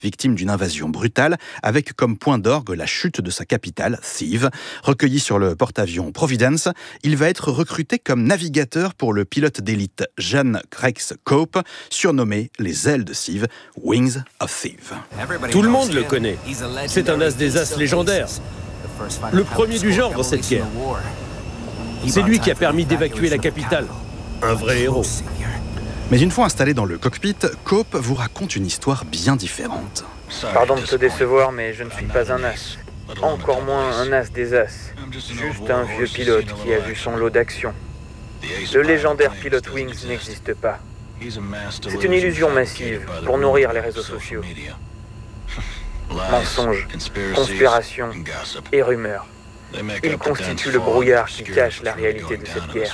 victime d'une invasion brutale, avec comme point d'orgue la chute de sa capitale, Thieves. Recueilli sur le porte-avions Providence, il va être recruté comme navigateur pour le pilote d'élite Jan Rex Cope, surnommé les ailes de Thieves, Wings of Thieves. Tout le monde le connaît. C'est un as des as légendaire. Le premier du genre dans cette guerre. C'est lui qui a permis d'évacuer la capitale. Un vrai héros. Mais une fois installé dans le cockpit, Cope vous raconte une histoire bien différente. Pardon de te décevoir, mais je ne suis pas un as. Encore moins un as des as. Juste un vieux pilote qui a vu son lot d'action. Le légendaire pilote Wings n'existe pas. C'est une illusion massive pour nourrir les réseaux sociaux. Mensonges, conspirations et rumeurs. Ils constituent le brouillard qui cache la réalité de cette guerre.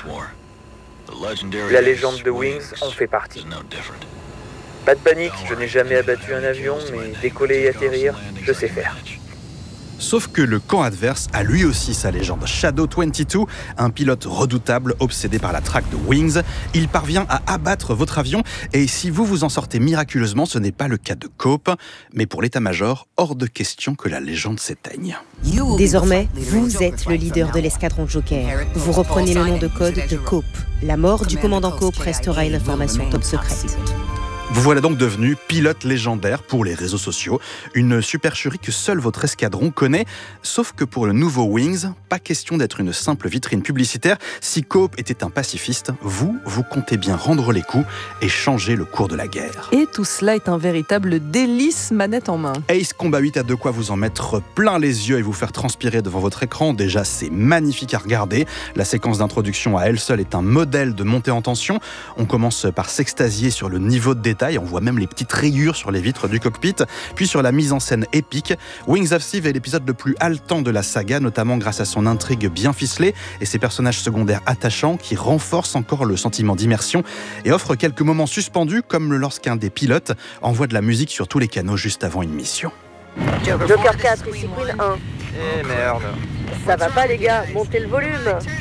La légende de Wings en fait partie. Pas de panique, je n'ai jamais abattu un avion, mais décoller et atterrir, je sais faire. Sauf que le camp adverse a lui aussi sa légende. Shadow 22, un pilote redoutable obsédé par la traque de Wings. Il parvient à abattre votre avion et si vous vous en sortez miraculeusement, ce n'est pas le cas de Cope. Mais pour l'état-major, hors de question que la légende s'éteigne. Désormais, vous êtes le leader de l'escadron Joker. Vous reprenez le nom de code de Cope. La mort du commandant Cope restera une information top secrète. Vous voilà donc devenu pilote légendaire pour les réseaux sociaux, une supercherie que seul votre escadron connaît, sauf que pour le nouveau Wings, pas question d'être une simple vitrine publicitaire. Si Cope était un pacifiste, vous comptez bien rendre les coups et changer le cours de la guerre. Et tout cela est un véritable délice manette en main. Ace Combat 8 a de quoi vous en mettre plein les yeux et vous faire transpirer devant votre écran. Déjà, c'est magnifique à regarder. La séquence d'introduction à elle seule est un modèle de montée en tension. On commence par s'extasier sur le niveau de détail. On voit même les petites rayures sur les vitres du cockpit. Puis sur la mise en scène épique, Wings of Thieves est l'épisode le plus haletant de la saga, notamment grâce à son intrigue bien ficelée et ses personnages secondaires attachants qui renforcent encore le sentiment d'immersion et offrent quelques moments suspendus comme lorsqu'un des pilotes envoie de la musique sur tous les canaux juste avant une mission. Joker 4, ici Queen 1. Eh merde. Ça va pas les gars, montez le volume.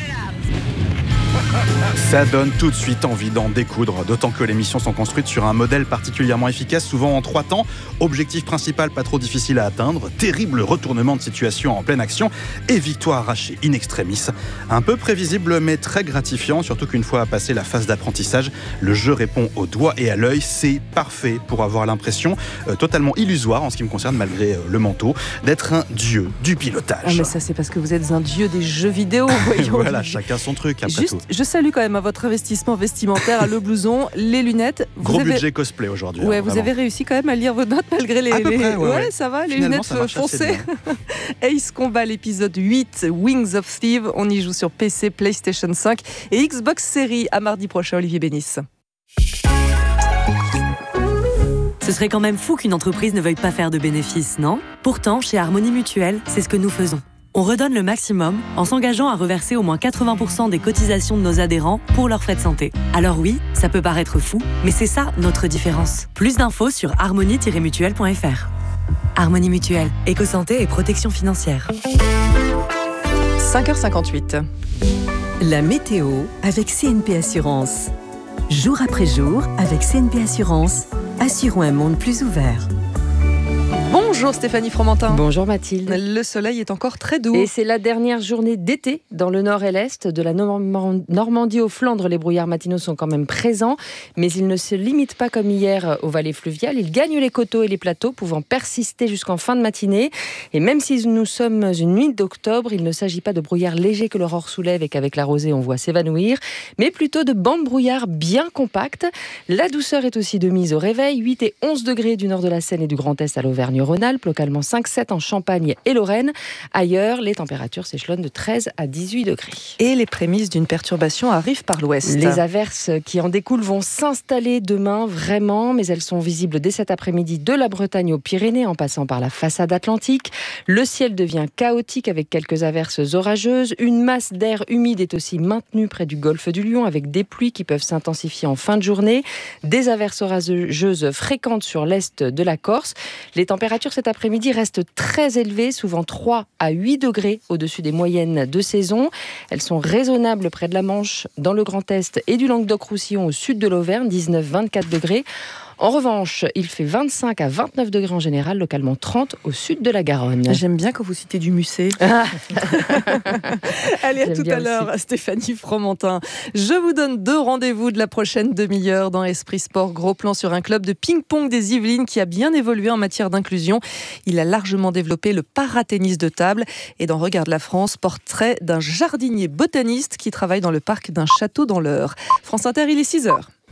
Ça donne tout de suite envie d'en découdre, d'autant que les missions sont construites sur un modèle particulièrement efficace, souvent en 3 temps. Objectif principal pas trop difficile à atteindre, terrible retournement de situation en pleine action et victoire arrachée in extremis. Un peu prévisible mais très gratifiant, surtout qu'une fois passé la phase d'apprentissage, le jeu répond au doigt et à l'œil. C'est parfait pour avoir l'impression, totalement illusoire en ce qui me concerne malgré le manteau, d'être un dieu du pilotage. Ah mais ça c'est parce que vous êtes un dieu des jeux vidéo, voyons. Voilà, chacun son truc après tout. Je salue quand même à votre investissement vestimentaire, le blouson, les lunettes. Gros budget cosplay aujourd'hui. Ouais, vous avez réussi quand même à lire vos notes malgré les... À peu près, ouais, ça va, les finalement, lunettes foncées. Ace Combat, l'épisode 8, Wings of Thieves. On y joue sur PC, PlayStation 5 et Xbox Series. À mardi prochain, Olivier Bénis. Ce serait quand même fou qu'une entreprise ne veuille pas faire de bénéfices, non ? Pourtant, chez Harmonie Mutuelle, c'est ce que nous faisons. On redonne le maximum en s'engageant à reverser au moins 80% des cotisations de nos adhérents pour leurs frais de santé. Alors oui, ça peut paraître fou, mais c'est ça notre différence. Plus d'infos sur harmonie-mutuelle.fr. Harmonie Mutuelle, éco-santé et protection financière. 5h58. La météo avec CNP Assurance. Jour après jour, avec CNP Assurance, assurons un monde plus ouvert. Bonjour Stéphanie Fromentin. Bonjour Mathilde. Le soleil est encore très doux. Et c'est la dernière journée d'été dans le nord et l'est. De la Normandie aux Flandres, les brouillards matinaux sont quand même présents. Mais ils ne se limitent pas comme hier aux vallées fluviales. Ils gagnent les coteaux et les plateaux, pouvant persister jusqu'en fin de matinée. Et même si nous sommes une nuit d'octobre, il ne s'agit pas de brouillards légers que l'aurore soulève et qu'avec la rosée on voit s'évanouir, mais plutôt de bandes brouillards bien compactes. La douceur est aussi de mise au réveil. 8 et 11 degrés du nord de la Seine et du Grand Est à l'Auvergne-Rhône-Alpes, localement 5-7 en Champagne et Lorraine. Ailleurs, les températures s'échelonnent de 13 à 18 degrés. Et les prémices d'une perturbation arrivent par l'ouest. Les averses qui en découlent vont s'installer demain, vraiment, mais elles sont visibles dès cet après-midi de la Bretagne aux Pyrénées, en passant par la façade atlantique. Le ciel devient chaotique avec quelques averses orageuses. Une masse d'air humide est aussi maintenue près du golfe du Lion, avec des pluies qui peuvent s'intensifier en fin de journée. Des averses orageuses fréquentes sur l'est de la Corse. Les températures cet après-midi restent très élevées, souvent 3 à 8 degrés au-dessus des moyennes de saison. Elles sont raisonnables près de la Manche, dans le Grand Est et du Languedoc-Roussillon au sud de l'Auvergne, 19-24 degrés. En revanche, il fait 25 à 29 degrés en général, localement 30 au sud de la Garonne. J'aime bien quand vous citez du Musset. Allez, à tout à l'heure, Stéphanie Fromentin. Je vous donne 2 rendez-vous de la prochaine demi-heure dans Esprit Sport. Gros plan sur un club de ping-pong des Yvelines qui a bien évolué en matière d'inclusion. Il a largement développé le paratennis de table. Et dans Regarde la France, portrait d'un jardinier botaniste qui travaille dans le parc d'un château dans l'Eure. France Inter, il est 6h.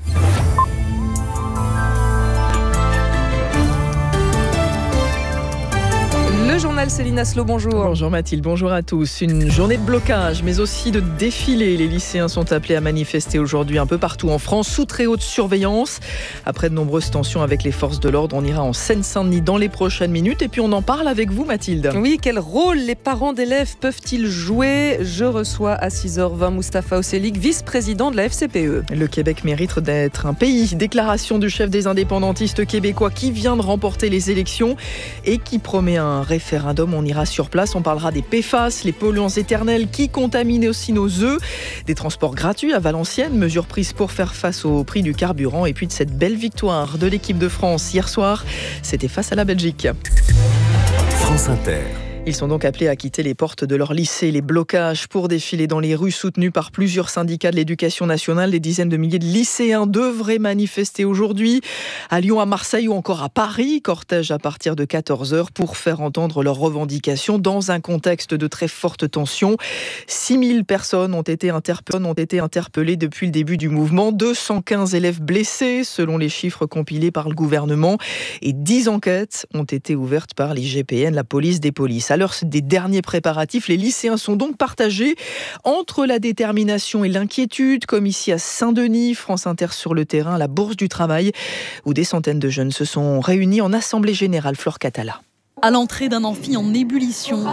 Le journal Céline Aslo, bonjour. Bonjour Mathilde, bonjour à tous. Une journée de blocage, mais aussi de défilé. Les lycéens sont appelés à manifester aujourd'hui un peu partout en France, sous très haute surveillance. Après de nombreuses tensions avec les forces de l'ordre, on ira en Seine-Saint-Denis dans les prochaines minutes. Et puis on en parle avec vous Mathilde. Oui, quel rôle les parents d'élèves peuvent-ils jouer ? Je reçois à 6h20 Moustapha Osselic, vice-président de la FCPE. Le Québec mérite d'être un pays. Déclaration du chef des indépendantistes québécois qui vient de remporter les élections et qui promet un référendum. On ira sur place, on parlera des PFAS, les polluants éternels qui contaminent aussi nos œufs, des transports gratuits à Valenciennes, mesures prises pour faire face au prix du carburant et puis de cette belle victoire de l'équipe de France hier soir. C'était face à la Belgique. France Inter. Ils sont donc appelés à quitter les portes de leur lycée. Les blocages pour défiler dans les rues soutenus par plusieurs syndicats de l'éducation nationale. Des dizaines de milliers de lycéens devraient manifester aujourd'hui à Lyon, à Marseille ou encore à Paris. Cortège à partir de 14h pour faire entendre leurs revendications dans un contexte de très forte tension. 6000 personnes ont été interpellées depuis le début du mouvement. 215 élèves blessés selon les chiffres compilés par le gouvernement. Et 10 enquêtes ont été ouvertes par l'IGPN, la police des polices. À l'heure des derniers préparatifs, les lycéens sont donc partagés entre la détermination et l'inquiétude, comme ici à Saint-Denis, France Inter sur le terrain, la Bourse du Travail, où des centaines de jeunes se sont réunis en assemblée générale. Flore Catala. À l'entrée d'un amphi en ébullition,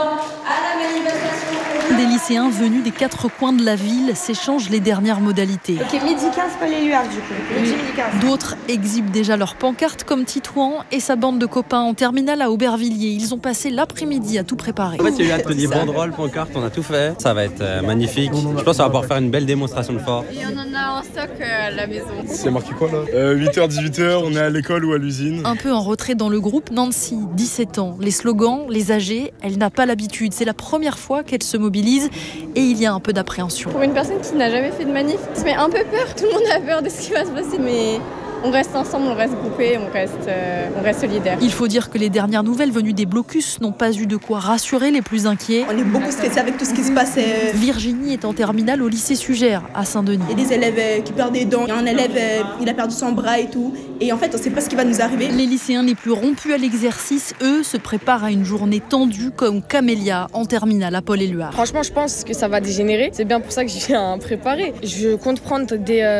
des lycéens venus des 4 coins de la ville s'échangent les dernières modalités. Ok, midi 15, pas les luards du coup. Midi 15. D'autres exhibent déjà leurs pancartes comme Titouan et sa bande de copains en terminale à Aubervilliers. Ils ont passé l'après-midi à tout préparer. En fait, il y a eu atelier banderole, pancarte, on a tout fait. Ça va être magnifique. Je pense qu'on va pouvoir faire une belle démonstration de force. Et on en a en stock à la maison. C'est marqué quoi là 8h, 18h, on est à l'école ou à l'usine. Un peu en retrait dans le groupe, Nancy, 17 ans. Les slogans, les âgés, elle n'a pas l'habitude. C'est la première fois qu'elle se mobilise et il y a un peu d'appréhension. Pour une personne qui n'a jamais fait de manif, ça fait un peu peur. Tout le monde a peur de ce qui va se passer, mais on reste ensemble, on reste groupés, on reste solidaires. Il faut dire que les dernières nouvelles venues des blocus n'ont pas eu de quoi rassurer les plus inquiets. On est beaucoup stressés avec tout ce qui se passe. Virginie est en terminale au lycée Sugère, à Saint-Denis. Il y a des élèves qui perdent des dents, il y a un élève, il a perdu son bras et tout. Et en fait, on ne sait pas ce qui va nous arriver. Les lycéens les plus rompus à l'exercice, eux, se préparent à une journée tendue comme Camélia en terminale à Paul-Éluard. Franchement, je pense que ça va dégénérer. C'est bien pour ça que je viens préparer. Je compte prendre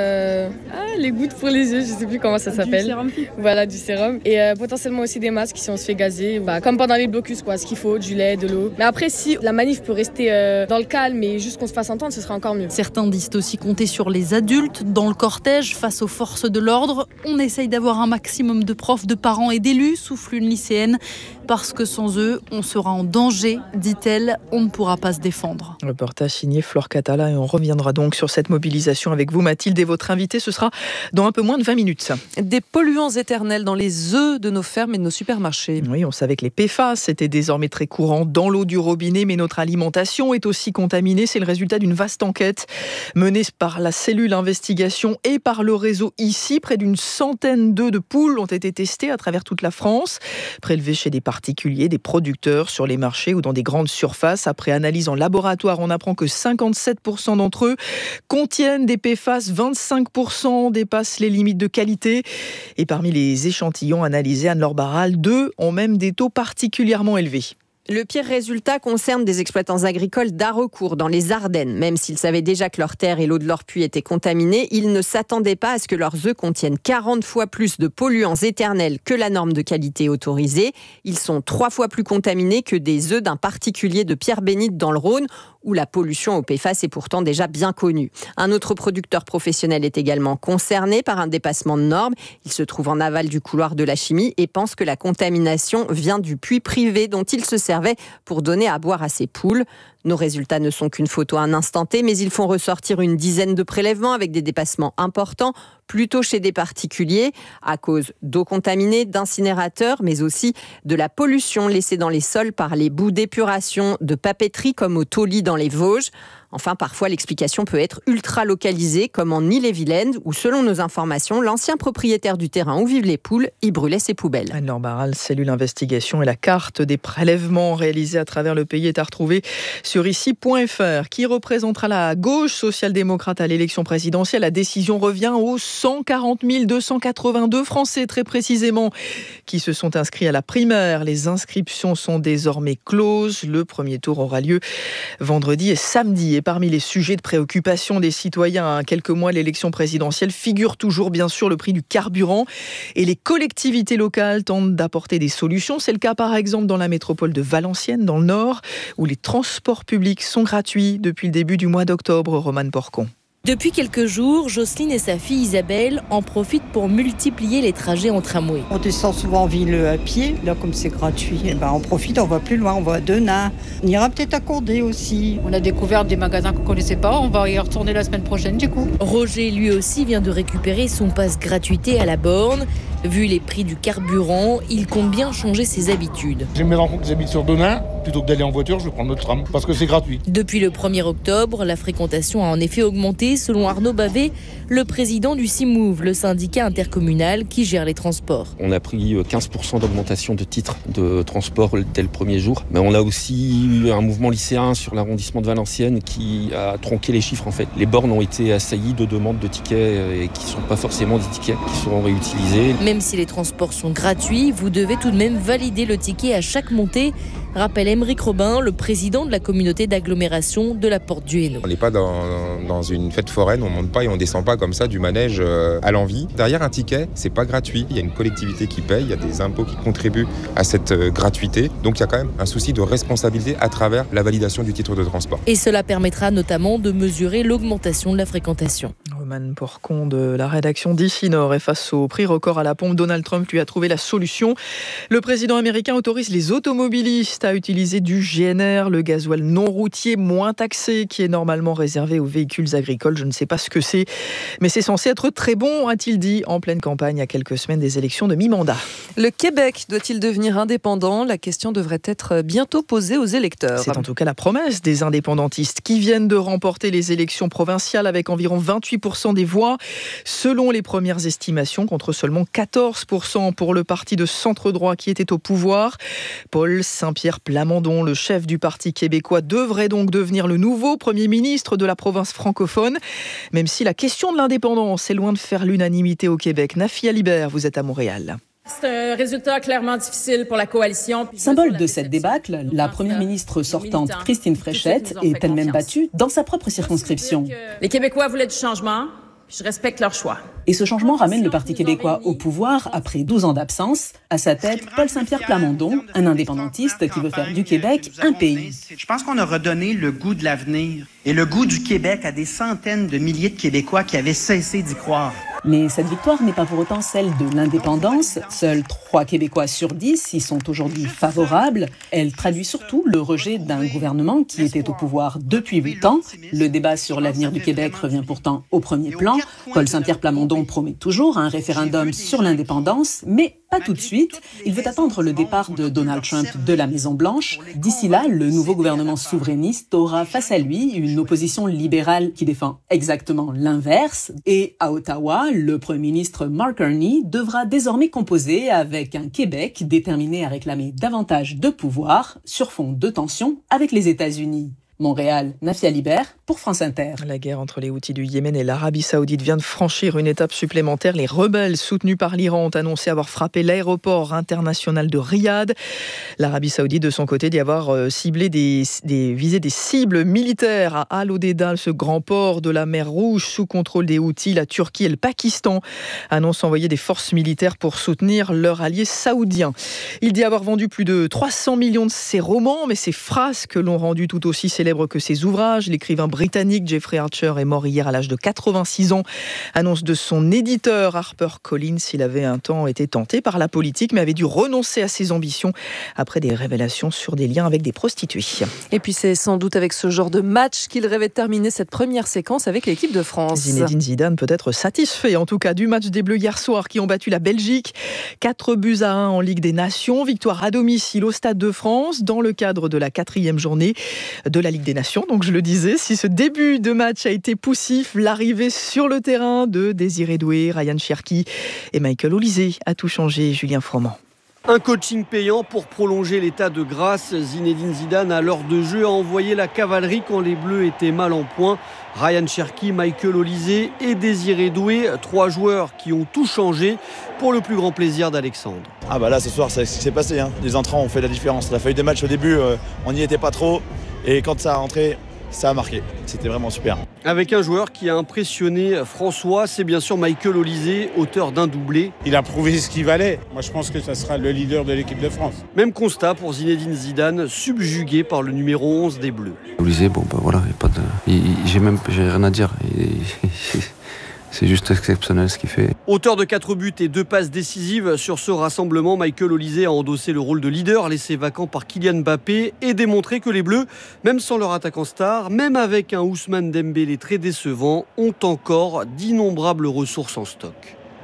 les gouttes pour les yeux, je sais plus comment ça s'appelle. Du sérum. Voilà, du sérum. Et potentiellement aussi des masques si on se fait gazer. Comme pendant les blocus, quoi. Ce qu'il faut, du lait, de l'eau. Mais après, si la manif peut rester dans le calme et juste qu'on se fasse entendre, ce serait encore mieux. Certains disent aussi compter sur les adultes. Dans le cortège, face aux forces de l'ordre, on essaye d'avoir un maximum de profs, de parents et d'élus, souffle une lycéenne. Parce que sans eux, on sera en danger, dit-elle. On ne pourra pas se défendre. Reportage signé Flore Catala et on reviendra donc sur cette mobilisation avec vous Mathilde et votre invité. Ce sera dans un peu moins de 20 minutes. Des polluants éternels dans les œufs de nos fermes et de nos supermarchés. Oui, on savait que les PFAS étaient désormais très courants dans l'eau du robinet, mais notre alimentation est aussi contaminée. C'est le résultat d'une vaste enquête menée par la cellule investigation et par le réseau ICI. Près d'une centaine d'œufs de poules ont été testés à travers toute la France, prélevés chez des particuliers, des producteurs sur les marchés ou dans des grandes surfaces. Après analyse en laboratoire, on apprend que 57% d'entre eux contiennent des PFAS, 25% dépassent les limites de qualité. Et parmi les échantillons analysés, Anne-Laure Barral, 2 ont même des taux particulièrement élevés. Le pire résultat concerne des exploitants agricoles d'Haraucourt, dans les Ardennes. Même s'ils savaient déjà que leurs terres et l'eau de leur puits étaient contaminées, ils ne s'attendaient pas à ce que leurs œufs contiennent 40 fois plus de polluants éternels que la norme de qualité autorisée. Ils sont 3 fois plus contaminés que des œufs d'un particulier de Pierre-Bénite dans le Rhône, où la pollution au PFAS est pourtant déjà bien connue. Un autre producteur professionnel est également concerné par un dépassement de normes. Il se trouve en aval du couloir de la chimie et pense que la contamination vient du puits privé dont il se servait pour donner à boire à ses poules. Nos résultats ne sont qu'une photo à un instant T, mais ils font ressortir une dizaine de prélèvements avec des dépassements importants, plutôt chez des particuliers, à cause d'eau contaminée, d'incinérateurs, mais aussi de la pollution laissée dans les sols par les boues d'épuration de papeterie comme au Tauly dans les Vosges. Enfin, parfois, l'explication peut être ultra localisée, comme en Ille-et-Vilaine, où, selon nos informations, l'ancien propriétaire du terrain où vivent les poules y brûlait ses poubelles. Anne-Laure Barral, cellule investigation, et la carte des prélèvements réalisés à travers le pays est à retrouver sur ici.fr. Qui représentera la gauche social-démocrate à l'élection présidentielle? La décision revient aux 140 282 Français, très précisément, qui se sont inscrits à la primaire. Les inscriptions sont désormais closes. Le premier tour aura lieu vendredi et samedi. Et parmi les sujets de préoccupation des citoyens à quelques mois de l'élection présidentielle figure toujours bien sûr le prix du carburant. Et les collectivités locales tentent d'apporter des solutions. C'est le cas par exemple dans la métropole de Valenciennes, dans le Nord, où les transports publics sont gratuits depuis le début du mois d'octobre. Romane Porcon. Depuis quelques jours, Jocelyne et sa fille Isabelle en profitent pour multiplier les trajets en tramway. On descend souvent en ville à pied, là comme c'est gratuit, on profite, on va plus loin, on va à Denain. On ira peut-être à Condé aussi. On a découvert des magasins qu'on ne connaissait pas, on va y retourner la semaine prochaine du coup. Roger lui aussi vient de récupérer son passe gratuité à la borne. Vu les prix du carburant, il compte bien changer ses habitudes. J'ai mes enfants qui habitent sur Denain, plutôt que d'aller en voiture, je vais prendre le tram parce que c'est gratuit. Depuis le 1er octobre, la fréquentation a en effet augmenté, selon Arnaud Bavet, le président du CIMOVE, le syndicat intercommunal qui gère les transports. On a pris 15% d'augmentation de titres de transport dès le premier jour, mais on a aussi eu un mouvement lycéen sur l'arrondissement de Valenciennes qui a tronqué les chiffres en fait. Les bornes ont été assaillies de demandes de tickets et qui ne sont pas forcément des tickets qui seront réutilisés. Même si les transports sont gratuits, vous devez tout de même valider le ticket à chaque montée, rappelle Aymeric Robin, le président de la communauté d'agglomération de la Porte du Hainaut. On n'est pas dans une fête foraine, on ne monte pas et on ne descend pas comme ça du manège à l'envi. Derrière un ticket, c'est pas gratuit. Il y a une collectivité qui paye, il y a des impôts qui contribuent à cette gratuité. Donc il y a quand même un souci de responsabilité à travers la validation du titre de transport. Et cela permettra notamment de mesurer l'augmentation de la fréquentation. Romane Porcon de la rédaction d'Ici Nord. Et face au prix record à la pompe, Donald Trump lui a trouvé la solution. Le président américain autorise les automobilistes à utiliser du GNR, le gasoil non routier moins taxé, qui est normalement réservé aux véhicules agricoles. Je ne sais pas ce que c'est, mais c'est censé être très bon, a-t-il dit, en pleine campagne à quelques semaines des élections de mi-mandat. Le Québec doit-il devenir indépendant? La question devrait être bientôt posée aux électeurs. C'est en tout cas la promesse des indépendantistes qui viennent de remporter les élections provinciales avec environ 28% des voix, selon les premières estimations, contre seulement 14% pour le parti de centre-droit qui était au pouvoir. Paul Saint-Pierre Plamondon, le chef du Parti québécois, devrait donc devenir le nouveau Premier ministre de la province francophone, même si la question de l'indépendance est loin de faire l'unanimité au Québec. Nafia Libert, vous êtes à Montréal. C'est un résultat clairement difficile pour la coalition. Symbole de cette débâcle, la première ministre sortante Christine Fréchette est elle-même battue dans sa propre circonscription. Les Québécois voulaient du changement, je respecte leur choix. Et ce changement ramène le Parti québécois au pouvoir après 12 ans d'absence. À sa tête, Paul Saint-Pierre Plamondon, un indépendantiste qui veut faire du Québec un pays. Je pense qu'on a redonné le goût de l'avenir et le goût du Québec à des centaines de milliers de Québécois qui avaient cessé d'y croire. Mais cette victoire n'est pas pour autant celle de l'indépendance. Seuls 3 Québécois sur 10 y sont aujourd'hui favorables. Elle traduit surtout le rejet d'un gouvernement qui était au pouvoir depuis 8 ans. Le débat sur l'avenir du Québec revient pourtant au premier plan. Paul Saint-Pierre Plamondon promet toujours un référendum sur l'indépendance, mais pas tout de suite. Il veut attendre le départ de Donald Trump de la Maison-Blanche. D'ici là, le nouveau gouvernement souverainiste aura face à lui une opposition libérale qui défend exactement l'inverse. Et à Ottawa, le Premier ministre Mark Carney devra désormais composer avec un Québec déterminé à réclamer davantage de pouvoir sur fond de tensions avec les États-Unis. Montréal, Nafia Libert pour France Inter. La guerre entre les Houthis du Yémen et l'Arabie Saoudite vient de franchir une étape supplémentaire. Les rebelles soutenus par l'Iran ont annoncé avoir frappé l'aéroport international de Riyad. L'Arabie Saoudite, de son côté, dit avoir visé des cibles militaires à Al-Hodeida, ce grand port de la mer Rouge sous contrôle des Houthis. La Turquie et le Pakistan annoncent envoyer des forces militaires pour soutenir leur allié saoudien. Il dit avoir vendu plus de 300 millions de ses romans, mais ses phrases que l'ont rendu tout aussi célèbres que ses ouvrages. L'écrivain britannique britannique Jeffrey Archer est mort hier à l'âge de 86 ans. Annonce de son éditeur HarperCollins. Il avait un temps été tenté par la politique mais avait dû renoncer à ses ambitions après des révélations sur des liens avec des prostituées. Et puis c'est sans doute avec ce genre de match qu'il rêvait de terminer cette première séquence avec l'équipe de France. Zinedine Zidane peut être satisfait en tout cas du match des Bleus hier soir qui ont battu la Belgique. 4-1 en Ligue des Nations. Victoire à domicile au Stade de France dans le cadre de la 4e journée de la Ligue des Nations. Donc je le disais, si ce début de match a été poussif, l'arrivée sur le terrain de Désiré Doué, Ryan Cherki et Michael Olise a tout changé. Julien Froment. Un coaching payant pour prolonger l'état de grâce. Zinedine Zidane, à l'heure de jeu, a envoyé la cavalerie quand les Bleus étaient mal en point. Ryan Cherki, Michael Olise et Désiré Doué, 3 joueurs qui ont tout changé pour le plus grand plaisir d'Alexandre. Ah bah là ce soir c'est ce qui s'est passé. Les entrants ont fait la différence. La feuille de match au début, on n'y était pas trop. Et quand ça a rentré, ça a marqué. C'était vraiment super. Avec un joueur qui a impressionné François, c'est bien sûr Michael Olise, auteur d'un doublé. Il a prouvé ce qu'il valait. Moi, je pense que ça sera le leader de l'équipe de France. Même constat pour Zinedine Zidane, subjugué par le numéro 11 des Bleus. Olise, voilà, j'ai rien à dire. C'est juste exceptionnel ce qu'il fait. Auteur de 4 buts et 2 passes décisives sur ce rassemblement, Michael Olise a endossé le rôle de leader laissé vacant par Kylian Mbappé et démontré que les Bleus, même sans leur attaquant star, même avec un Ousmane Dembélé très décevant, ont encore d'innombrables ressources en stock.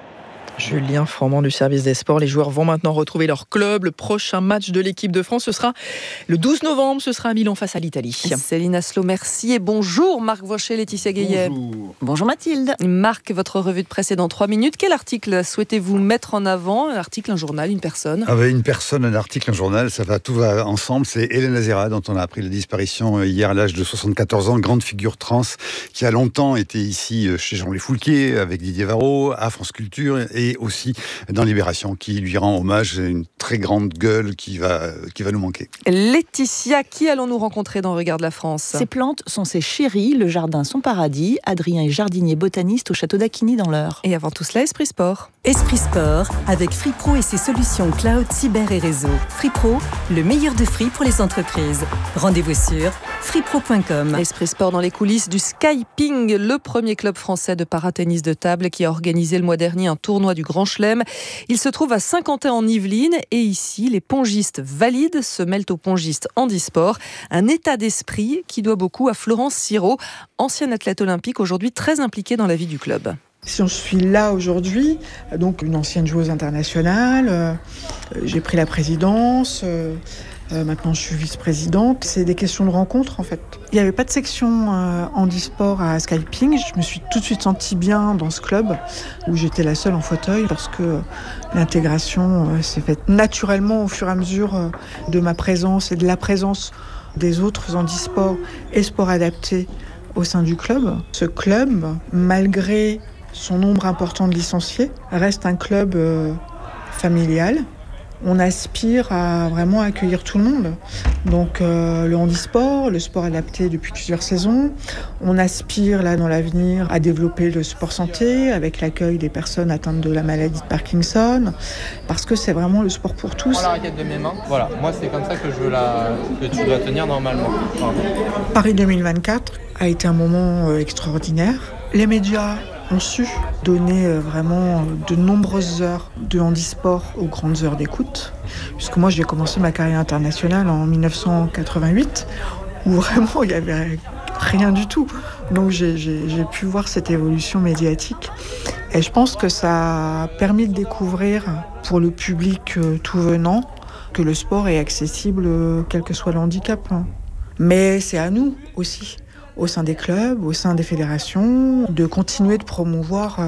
Julien Froment du service des sports. Les joueurs vont maintenant retrouver leur club. Le prochain match de l'équipe de France, ce sera le 12 novembre. Ce sera à Milan face à l'Italie. Céline Asselot, merci et bonjour Marc Vaucher, Laetitia Guillet. Bonjour Mathilde. Marc, votre revue de presse est dans 3 minutes. Quel article souhaitez-vous mettre en avant? Un article, un journal, une personne? Une personne, un article, un journal, tout va ensemble. C'est Hélène Azera, dont on a appris la disparition hier à l'âge de 74 ans, grande figure trans qui a longtemps été ici chez Jean-Louis Foulquier avec Didier Varro, à France Culture et aussi dans Libération, qui lui rend hommage, une très grande gueule qui va nous manquer. Laetitia, qui allons-nous rencontrer dans Regarde la France? Ces plantes sont ses chéris, le jardin son paradis. Adrien est jardinier botaniste au château d'Acquigny dans l'Eure. Et avant tout cela, Esprit Sport. Esprit Sport, avec FreePro et ses solutions cloud, cyber et réseau. FreePro, le meilleur de Free pour les entreprises. Rendez-vous sur freepro.com. Esprit Sport dans les coulisses du Skyping, le premier club français de paratennis de table qui a organisé le mois dernier un tournoi du Grand Chelem. Il se trouve à Saint-Quentin en Yvelines et ici, les pongistes valides se mêlent aux pongistes handisport. Un état d'esprit qui doit beaucoup à Florence Sirot, ancienne athlète olympique, aujourd'hui très impliquée dans la vie du club. Si je suis là aujourd'hui, donc une ancienne joueuse internationale, j'ai pris la présidence, maintenant je suis vice-présidente. C'est des questions de rencontre en fait. Il n'y avait pas de section handisport à Skyping. Je me suis tout de suite sentie bien dans ce club où j'étais la seule en fauteuil parce que l'intégration s'est faite naturellement au fur et à mesure de ma présence et de la présence des autres handisports et sports adaptés au sein du club. Ce club, malgré son nombre important de licenciés, reste un club familial. On aspire à vraiment accueillir tout le monde. Donc le handisport, le sport adapté depuis plusieurs saisons. On aspire là dans l'avenir à développer le sport santé avec l'accueil des personnes atteintes de la maladie de Parkinson, parce que c'est vraiment le sport pour tous. Prends la raquette de mes mains. Voilà, moi c'est comme ça que que tu dois tenir normalement. Paris 2024 a été un moment extraordinaire. Les médias ont su donner vraiment de nombreuses heures de handisport aux grandes heures d'écoute. Puisque moi, j'ai commencé ma carrière internationale en 1988, où vraiment, il n'y avait rien du tout. Donc, j'ai pu voir cette évolution médiatique. Et je pense que ça a permis de découvrir pour le public tout venant que le sport est accessible quel que soit le handicap. Mais c'est à nous aussi, au sein des clubs, au sein des fédérations, de continuer de promouvoir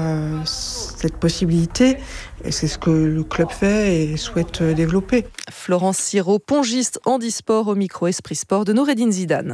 cette possibilité. Et c'est ce que le club fait et souhaite développer. Florence Sirot, pongiste handisport au micro Esprit Sport de Noureddine Zidane.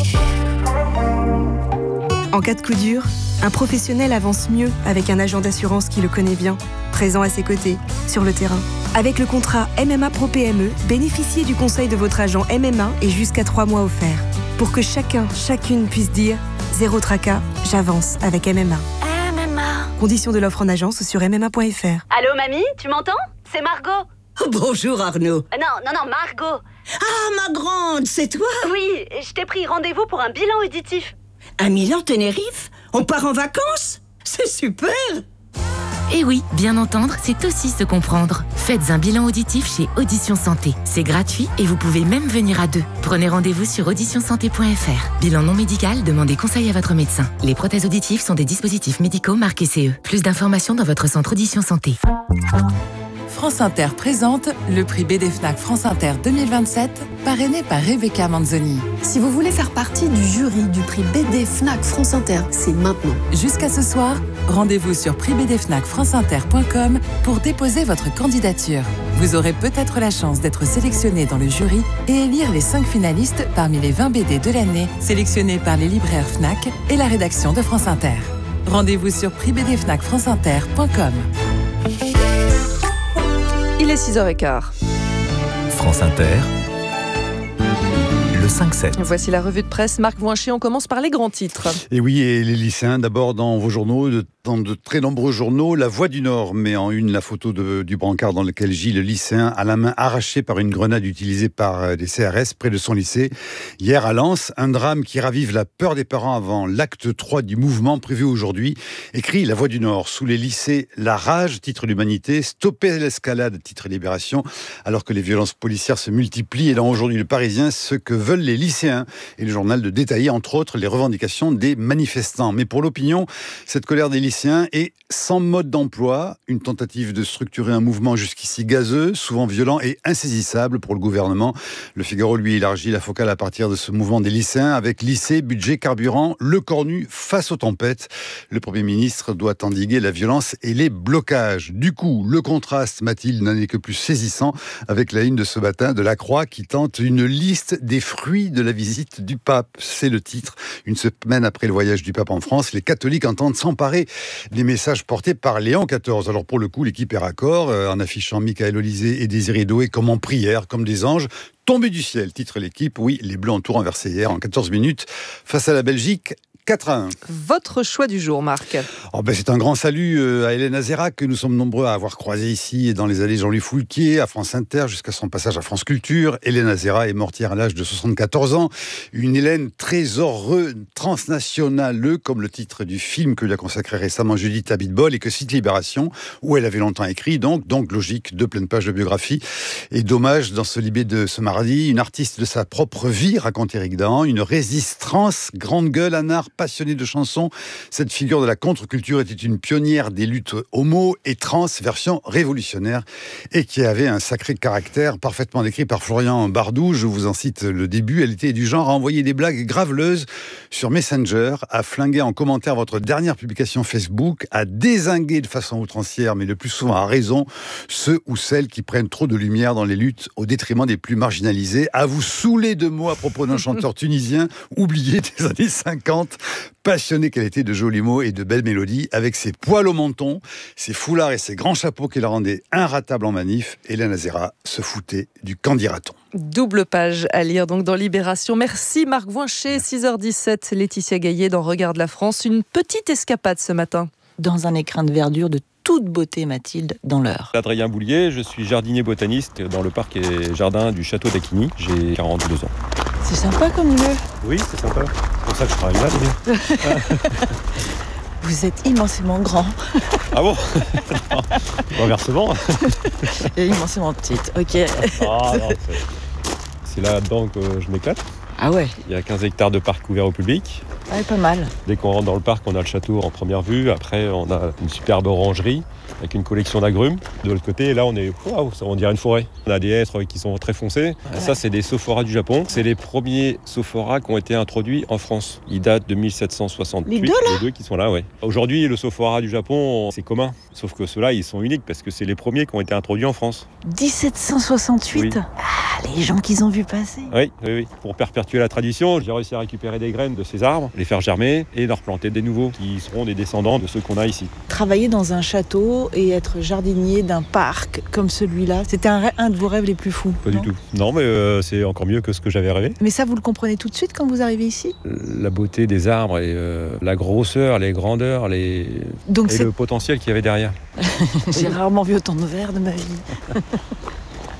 En cas de coup dur, un professionnel avance mieux avec un agent d'assurance qui le connaît bien, présent à ses côtés, sur le terrain. Avec le contrat MMA Pro PME, bénéficiez du conseil de votre agent MMA et jusqu'à 3 mois offerts. Pour que chacune puisse dire « Zéro tracas, j'avance avec MMA ». MMA. Conditions de l'offre en agence ou sur MMA.fr. Allô mamie, tu m'entends? C'est Margot. Bonjour Arnaud. Non, Margot. Ah, ma grande, c'est toi? Oui, je t'ai pris rendez-vous pour un bilan auditif. À Milan, Tenerife? On part en vacances? C'est super! Et oui, bien entendre, c'est aussi se comprendre. Faites un bilan auditif chez Audition Santé. C'est gratuit et vous pouvez même venir à 2. Prenez rendez-vous sur auditionsanté.fr. Bilan non médical, demandez conseil à votre médecin. Les prothèses auditives sont des dispositifs médicaux marqués CE. Plus d'informations dans votre centre Audition Santé. France Inter présente le prix BD Fnac France Inter 2027, parrainé par Rebecca Manzoni. Si vous voulez faire partie du jury du prix BD Fnac France Inter, c'est maintenant. Jusqu'à ce soir, rendez-vous sur prixbdfnacfranceinter.com pour déposer votre candidature. Vous aurez peut-être la chance d'être sélectionné dans le jury et élire les 5 finalistes parmi les 20 BD de l'année, sélectionnés par les libraires Fnac et la rédaction de France Inter. Rendez-vous sur prixbdfnacfranceinter.com. Il est 6h15. France Inter, le 5-7. Voici la revue de presse. Marc Voinchet, on commence par les grands titres. Et oui, et les lycéens, d'abord dans vos journaux, dans de très nombreux journaux, La Voix du Nord met en une la photo du brancard dans lequel gît le lycéen à la main arrachée par une grenade utilisée par des CRS près de son lycée. Hier à Lens, un drame qui ravive la peur des parents avant l'acte 3 du mouvement prévu aujourd'hui. Écrit La Voix du Nord. Sous les lycées, la rage, titre l'Humanité, stopper l'escalade, titre Libération, alors que les violences policières se multiplient. Et dans aujourd'hui le Parisien, ce que veulent les lycéens. Et le journal de détailler, entre autres, les revendications des manifestants. Mais pour l'opinion, cette colère des lycéens est sans mode d'emploi, une tentative de structurer un mouvement jusqu'ici gazeux, souvent violent et insaisissable pour le gouvernement. Le Figaro, lui, élargit la focale à partir de ce mouvement des lycéens avec lycée, budget, carburant, le corps nu face aux tempêtes. Le Premier ministre doit endiguer la violence et les blocages. Du coup, le contraste, Mathilde, n'en est que plus saisissant avec la une de ce matin de La Croix qui tente une liste des fruits de la visite du pape. C'est le titre. Une semaine après le voyage du pape en France, les catholiques entendent s'emparer des messages portés par Léon XIV. Alors pour le coup, l'équipe est raccord en affichant Michaël Olysée et Désiré Doué comme en prière, comme des anges tombés du ciel, titre l'équipe. Oui, les Bleus ont tout renversé hier en 14 minutes face à la Belgique. 4-1. Votre choix du jour, Marc. C'est un grand salut à Hélène Azérac, que nous sommes nombreux à avoir croisé ici dans les allées Jean-Louis Foulquier, à France Inter, jusqu'à son passage à France Culture. Hélène Azérac est morte hier à l'âge de 74 ans. Une Hélène trésor transnationale, comme le titre du film que lui a consacré récemment Judith Abitbol et que cite Libération, où elle avait longtemps écrit. Donc logique, 2 pleines pages de biographie. Et dommage, dans ce Libé de ce mardi, une artiste de sa propre vie, raconte Éric Dahan, une résistance, grande gueule, un art passionnée de chansons. Cette figure de la contre-culture était une pionnière des luttes homo et trans, version révolutionnaire, et qui avait un sacré caractère parfaitement décrit par Florian Bardou. Je vous en cite le début. Elle était du genre à envoyer des blagues graveleuses sur Messenger, à flinguer en commentaire votre dernière publication Facebook, à dézinguer de façon outrancière, mais le plus souvent à raison, ceux ou celles qui prennent trop de lumière dans les luttes au détriment des plus marginalisés, à vous saouler de mots à propos d'un chanteur tunisien oublié des années 50. Passionnée qu'elle était de jolis mots et de belles mélodies, avec ses poils au menton, ses foulards et ses grands chapeaux qui la rendaient inratable en manif, Hélène Azérac se foutait du candidaton. Double page à lire donc dans Libération. Merci Marc Voinchet, 6h17, Laetitia Gaillet dans Regarde la France. Une petite escapade ce matin. Dans un écrin de verdure de toute beauté, Mathilde, dans l'Eure. Adrien Boulier, je suis jardinier botaniste dans le parc et jardin du château d'Acquigny. J'ai 42 ans. C'est sympa comme lieu. Oui, c'est sympa. C'est pour ça que je travaille là, d'ailleurs. Vous êtes immensément grand. Ah bon? Renversement. Et immensément petite, ok. Ah, non, c'est là-dedans que je m'éclate. Ah ouais. Il y a 15 hectares de parc ouvert au public. Ouais, pas mal. Dès qu'on rentre dans le parc, on a le château en première vue. Après, on a une superbe orangerie avec une collection d'agrumes. De l'autre côté, là, on dirait une forêt. On a des hêtres qui sont très foncés. Ouais. Ça, c'est des sophoras du Japon. C'est les premiers sophoras qui ont été introduits en France. Ils datent de 1768. Les deux, là? Les deux qui sont là, oui. Aujourd'hui, le sophora du Japon, c'est commun. Sauf que ceux-là, ils sont uniques parce que c'est les premiers qui ont été introduits en France. 1768 oui. Ah, les gens qu'ils ont vu passer. Oui. Pour perpétuer la tradition, j'ai réussi à récupérer des graines de ces arbres, les faire germer et leur planter des nouveaux qui seront des descendants de ceux qu'on a ici. Travailler dans un château et être jardinier d'un parc comme celui-là, c'était un de vos rêves les plus fous? Pas du tout. Non, mais c'est encore mieux que ce que j'avais rêvé. Mais ça, vous le comprenez tout de suite quand vous arrivez ici? La beauté des arbres et la grosseur, les grandeurs, et le potentiel qu'il y avait derrière. J'ai rarement vu autant de verre de ma vie.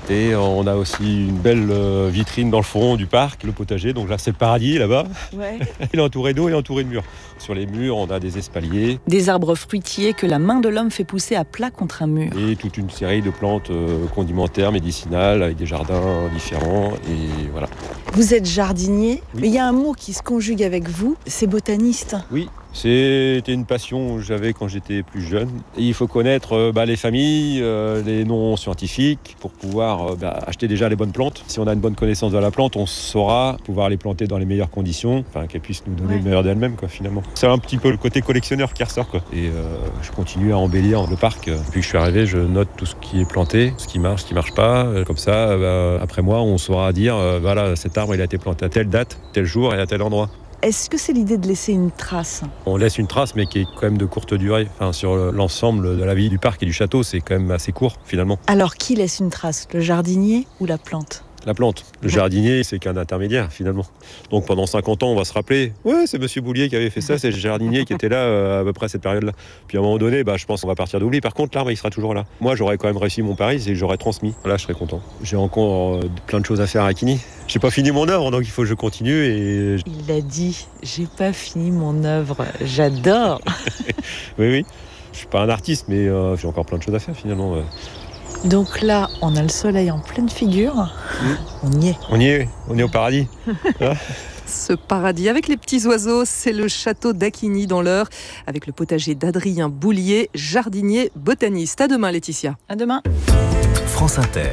Et on a aussi une belle vitrine dans le fond du parc, le potager. Donc là, c'est le paradis là-bas. Ouais. Il est entouré d'eau et entouré de murs. Sur les murs, on a des espaliers. Des arbres fruitiers que la main de l'homme fait pousser à plat contre un mur. Et toute une série de plantes condimentaires, médicinales, avec des jardins différents. Et voilà. Vous êtes jardinier, mais il y a un mot qui se conjugue avec vous, c'est botaniste. Oui. C'était une passion que j'avais quand j'étais plus jeune. Et il faut connaître les familles, les noms scientifiques pour pouvoir acheter déjà les bonnes plantes. Si on a une bonne connaissance de la plante, on saura pouvoir les planter dans les meilleures conditions, qu'elles puissent nous donner le meilleur d'elles-mêmes, finalement. C'est un petit peu le côté collectionneur qui ressort, Et je continue à embellir le parc. Depuis que je suis arrivé, je note tout ce qui est planté, ce qui marche pas. Comme ça, après moi, on saura dire, cet arbre il a été planté à telle date, tel jour et à tel endroit. Est-ce que c'est l'idée de laisser une trace ? On laisse une trace, mais qui est quand même de courte durée. Sur l'ensemble de la vie du parc et du château, c'est quand même assez court, finalement. Alors, qui laisse une trace ? Le jardinier ou la plante ? La plante. Le jardinier, c'est qu'un intermédiaire, finalement. Donc pendant 50 ans, on va se rappeler, c'est Monsieur Boulier qui avait fait ça, c'est le jardinier qui était là à peu près à cette période-là. Puis à un moment donné, je pense qu'on va partir d'oubli. Par contre, l'arbre, il sera toujours là. Moi, j'aurais quand même réussi mon pari, c'est que j'aurais transmis. Là, je serais content. J'ai encore plein de choses à faire à Quigny. J'ai pas fini mon œuvre, donc il faut que je continue. Il a dit, j'ai pas fini mon œuvre. J'adore. Oui. Je suis pas un artiste, mais j'ai encore plein de choses à faire, finalement. Donc là, on a le soleil en pleine figure. On y est. On est au paradis. Ce paradis avec les petits oiseaux, c'est le château d'Acquigny dans l'Eure, avec le potager d'Adrien Boulier, jardinier botaniste. À demain, Laetitia. À demain. France Inter.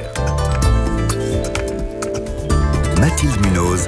Mathilde Munoz.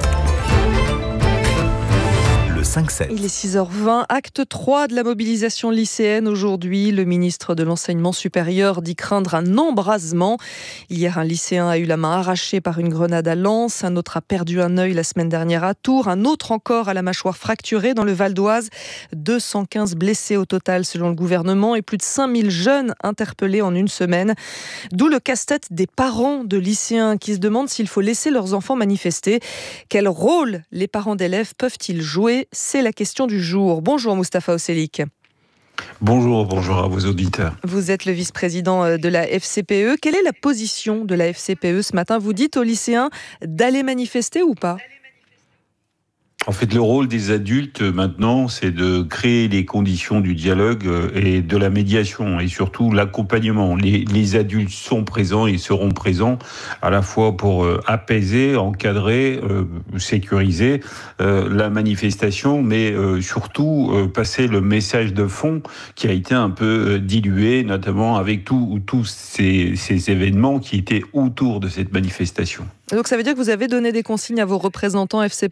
5-7. Il est 6h20, acte 3 de la mobilisation lycéenne aujourd'hui. Le ministre de l'Enseignement supérieur dit craindre un embrasement. Hier, un lycéen a eu la main arrachée par une grenade à Lens. Un autre a perdu un œil la semaine dernière à Tours. Un autre encore a la mâchoire fracturée dans le Val d'Oise. 215 blessés au total selon le gouvernement et plus de 5000 jeunes interpellés en une semaine. D'où le casse-tête des parents de lycéens qui se demandent s'il faut laisser leurs enfants manifester. Quel rôle les parents d'élèves peuvent-ils jouer ? C'est la question du jour. Bonjour Mustapha Oselik. Bonjour à vos auditeurs. Vous êtes le vice-président de la FCPE. Quelle est la position de la FCPE ce matin ? Vous dites aux lycéens d'aller manifester ou pas ? En fait, le rôle des adultes maintenant, c'est de créer les conditions du dialogue et de la médiation et surtout l'accompagnement. Les adultes sont présents et seront présents à la fois pour apaiser, encadrer, sécuriser la manifestation, mais surtout passer le message de fond qui a été un peu dilué, notamment avec tous ces événements qui étaient autour de cette manifestation. Donc ça veut dire que vous avez donné des consignes à vos représentants FCPE ?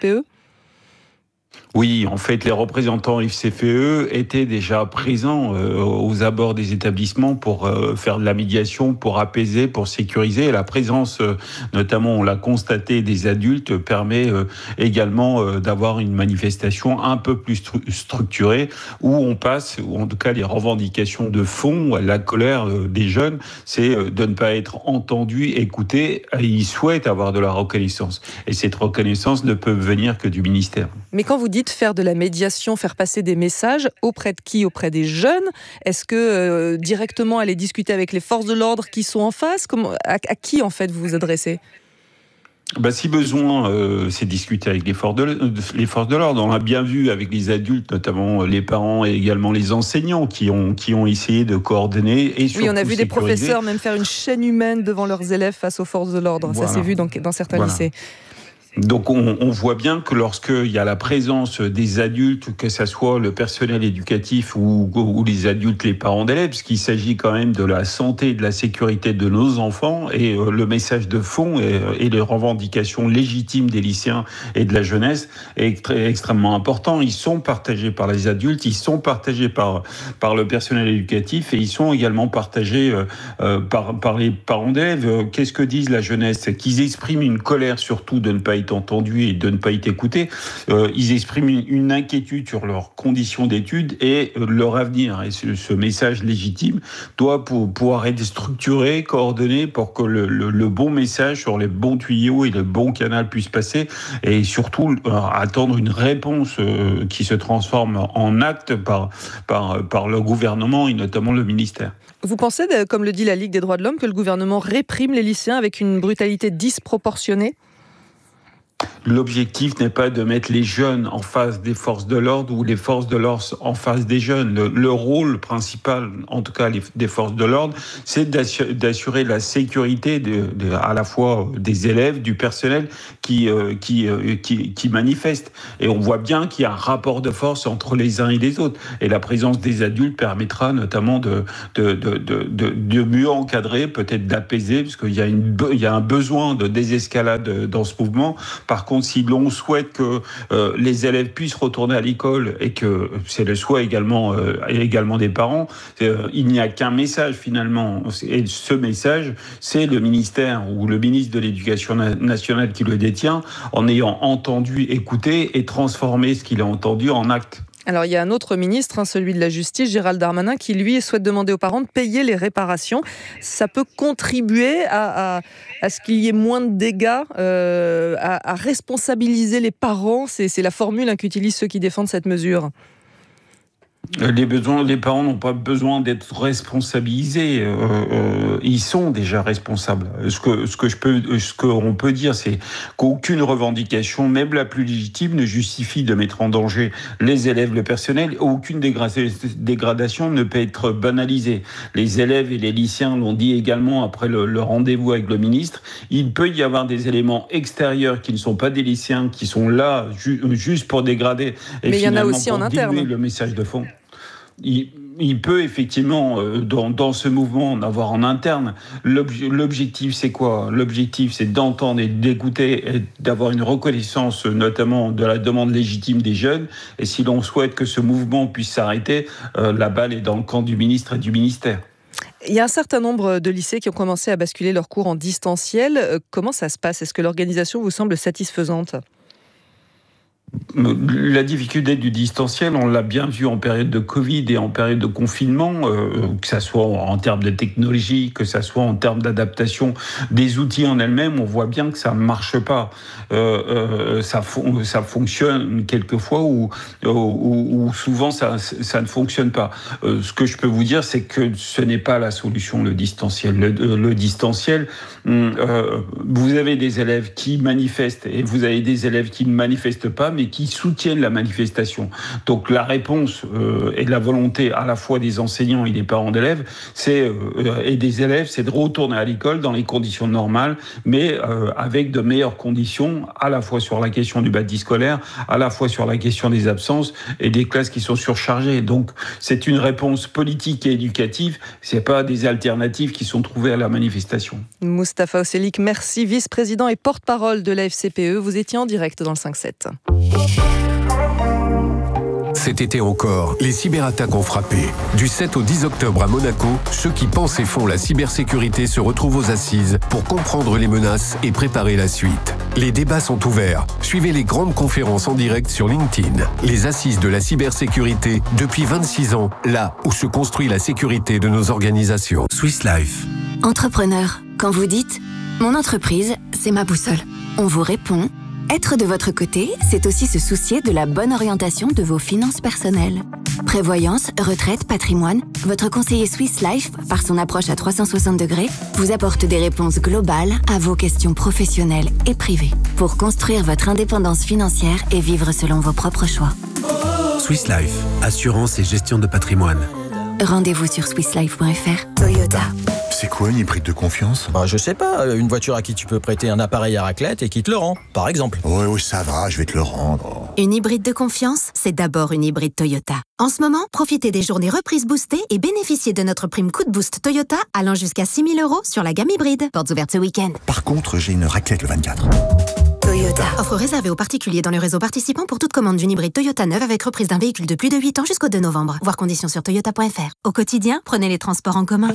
Oui, en fait, les représentants FCPE étaient déjà présents aux abords des établissements pour faire de la médiation, pour apaiser, pour sécuriser. Et la présence, notamment, on l'a constaté, des adultes permet également d'avoir une manifestation un peu plus structurée où on passe, ou en tout cas les revendications de fond, la colère des jeunes, c'est de ne pas être entendu, écouté. Ils souhaitent avoir de la reconnaissance. Et cette reconnaissance ne peut venir que du ministère. Mais quand vous dites faire de la médiation, faire passer des messages, auprès de qui ? Auprès des jeunes ? Est-ce que directement aller discuter avec les forces de l'ordre qui sont en face ? À qui en fait vous vous adressez ? Si besoin, c'est discuter avec les forces de l'ordre. On l'a bien vu avec les adultes, notamment les parents et également les enseignants qui ont essayé de coordonner et surtout on a vu sécuriser. Des professeurs même faire une chaîne humaine devant leurs élèves face aux forces de l'ordre. Voilà. Ça s'est vu dans certains lycées. Donc on voit bien que lorsqu'il y a la présence des adultes, que ce soit le personnel éducatif ou les adultes, les parents d'élèves, parce qu'il s'agit quand même de la santé et de la sécurité de nos enfants, et le message de fond et les revendications légitimes des lycéens et de la jeunesse est extrêmement important. Ils sont partagés par les adultes, ils sont partagés par le personnel éducatif et ils sont également partagés par les parents d'élèves. Qu'est-ce que disent la jeunesse ? Qu'ils expriment une colère surtout de ne pas être être entendus et de ne pas être écoutés. Ils expriment une inquiétude sur leurs conditions d'études et leur avenir. Et ce message légitime doit pouvoir être structuré, coordonné pour que le bon message sur les bons tuyaux et le bon canal puisse passer, et surtout attendre une réponse qui se transforme en acte par le gouvernement et notamment le ministère. Vous pensez, comme le dit la Ligue des droits de l'homme, que le gouvernement réprime les lycéens avec une brutalité disproportionnée ? L'objectif n'est pas de mettre les jeunes en face des forces de l'ordre ou les forces de l'ordre en face des jeunes. Le rôle principal, en tout cas des forces de l'ordre, c'est d'assurer la sécurité à la fois des élèves, du personnel qui manifeste. Et on voit bien qu'il y a un rapport de force entre les uns et les autres. Et la présence des adultes permettra notamment de mieux encadrer, peut-être d'apaiser, parce qu'il y a un besoin de désescalade dans ce mouvement. Par contre, si l'on souhaite que les élèves puissent retourner à l'école, et que c'est le souhait également des parents, il n'y a qu'un message finalement. Et ce message, c'est le ministère ou le ministre de l'Éducation nationale qui le détient, en ayant entendu, écouté et transformé ce qu'il a entendu en acte. Alors, il y a un autre ministre, celui de la Justice, Gérald Darmanin, qui, lui, souhaite demander aux parents de payer les réparations. Ça peut contribuer à ce qu'il y ait moins de dégâts, à responsabiliser les parents. C'est la formule qu'utilisent ceux qui défendent cette mesure. Les parents n'ont pas besoin d'être responsabilisés. Ils sont déjà responsables. Ce qu'on peut dire, c'est qu'aucune revendication, même la plus légitime, ne justifie de mettre en danger les élèves, le personnel. Aucune dégradation ne peut être banalisée. Les élèves et les lycéens l'ont dit également après le rendez-vous avec le ministre. Il peut y avoir des éléments extérieurs qui ne sont pas des lycéens, qui sont là juste pour dégrader. Et mais il y en a aussi en interne. Le message de fond. Il peut effectivement, dans ce mouvement, en avoir en interne. L'objectif, c'est quoi ? L'objectif, c'est d'entendre et d'écouter et d'avoir une reconnaissance, notamment de la demande légitime des jeunes. Et si l'on souhaite que ce mouvement puisse s'arrêter, la balle est dans le camp du ministre et du ministère. Il y a un certain nombre de lycées qui ont commencé à basculer leurs cours en distanciel. Comment ça se passe ? Est-ce que l'organisation vous semble satisfaisante ? La difficulté du distanciel, on l'a bien vu en période de Covid et en période de confinement, que ça soit en termes de technologie, que ça soit en termes d'adaptation des outils en elles-mêmes, on voit bien que ça ne marche pas. Ça fonctionne quelquefois ou souvent ça ne fonctionne pas. Ce que je peux vous dire, c'est que ce n'est pas la solution, le distanciel. Le distanciel, vous avez des élèves qui manifestent et vous avez des élèves qui ne manifestent pas, mais qui soutiennent la manifestation. Donc la réponse et la volonté à la fois des enseignants et des parents d'élèves et des élèves, c'est de retourner à l'école dans les conditions normales, mais avec de meilleures conditions, à la fois sur la question du bâti scolaire, à la fois sur la question des absences et des classes qui sont surchargées. Donc c'est une réponse politique et éducative, c'est pas des alternatives qui sont trouvées à la manifestation. Moustapha Oselik, merci, vice-président et porte-parole de la FCPE. Vous étiez en direct dans le 5-7. Cet été encore, les cyberattaques ont frappé. Du 7 au 10 octobre à Monaco, ceux qui pensent et font la cybersécurité se retrouvent aux assises pour comprendre les menaces et préparer la suite. Les débats sont ouverts. Suivez les grandes conférences en direct sur LinkedIn. Les assises de la cybersécurité depuis 26 ans, là où se construit la sécurité de nos organisations. Swiss Life. Entrepreneur, quand vous dites « Mon entreprise, c'est ma boussole », on vous répond « Être de votre côté, c'est aussi se soucier de la bonne orientation de vos finances personnelles. » Prévoyance, retraite, patrimoine, votre conseiller Swiss Life, par son approche à 360 degrés, vous apporte des réponses globales à vos questions professionnelles et privées pour construire votre indépendance financière et vivre selon vos propres choix. Swiss Life, assurance et gestion de patrimoine. Rendez-vous sur swisslife.fr. Toyota. C'est quoi une hybride de confiance ? Je sais pas, une voiture à qui tu peux prêter un appareil à raclette et qui te le rend, par exemple. Oui, ça va, je vais te le rendre. Une hybride de confiance, c'est d'abord une hybride Toyota. En ce moment, profitez des journées reprises boostées et bénéficiez de notre prime coup de boost Toyota allant jusqu'à 6 000 € sur la gamme hybride. Portes ouvertes ce week-end. Par contre, j'ai une raclette le 24. Toyota. Offre réservée aux particuliers dans le réseau participant pour toute commande d'une hybride Toyota neuve avec reprise d'un véhicule de plus de 8 ans jusqu'au 2 novembre. Voir conditions sur toyota.fr. Au quotidien, prenez les transports en commun.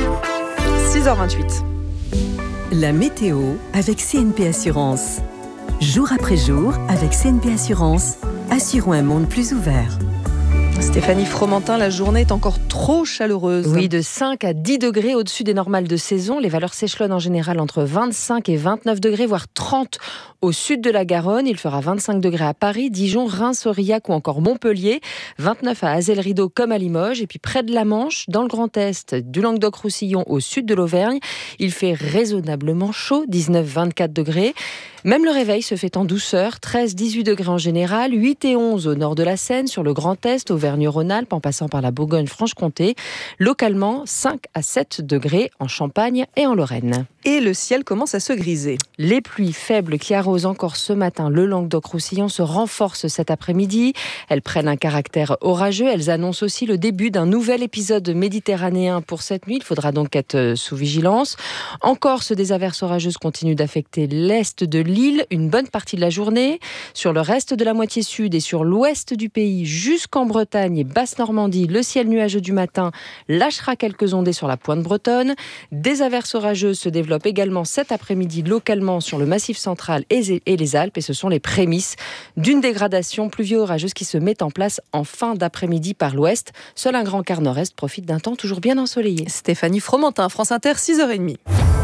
6h28. La météo avec CNP Assurance. Jour après jour, avec CNP Assurance, assurons un monde plus ouvert. Stéphanie Fromentin, la journée est encore trop chaleureuse. Oui, de 5 à 10 degrés au-dessus des normales de saison. Les valeurs s'échelonnent en général entre 25 et 29 degrés, voire 30 au sud de la Garonne. Il fera 25 degrés à Paris, Dijon, Reims, Aurillac ou encore Montpellier. 29 à Azay-le-Rideau comme à Limoges. Et puis près de la Manche, dans le Grand Est, du Languedoc-Roussillon au sud de l'Auvergne, il fait raisonnablement chaud, 19-24 degrés. Même le réveil se fait en douceur, 13-18 degrés en général, 8 et 11 au nord de la Seine, sur le Grand Est, Auvergne-Rhône-Alpes, en passant par la Bourgogne-Franche-Comté. Localement, 5 à 7 degrés en Champagne et en Lorraine. Et le ciel commence à se griser. Les pluies faibles qui arrosent encore ce matin le Languedoc-Roussillon se renforcent cet après-midi. Elles prennent un caractère orageux. Elles annoncent aussi le début d'un nouvel épisode méditerranéen pour cette nuit. Il faudra donc être sous vigilance. En Corse, des averses orageuses continuent d'affecter l'est de l'île une bonne partie de la journée. Sur le reste de la moitié sud et sur l'ouest du pays, jusqu'en Bretagne et Basse-Normandie, le ciel nuageux du matin lâchera quelques ondées sur la pointe bretonne. Des averses orageuses se développent également cet après-midi localement sur le Massif central et les Alpes, et ce sont les prémices d'une dégradation pluvio-orageuse qui se met en place en fin d'après-midi par l'ouest. Seul un grand quart nord-est profite d'un temps toujours bien ensoleillé. Stéphanie Fromentin, France Inter, 6h30.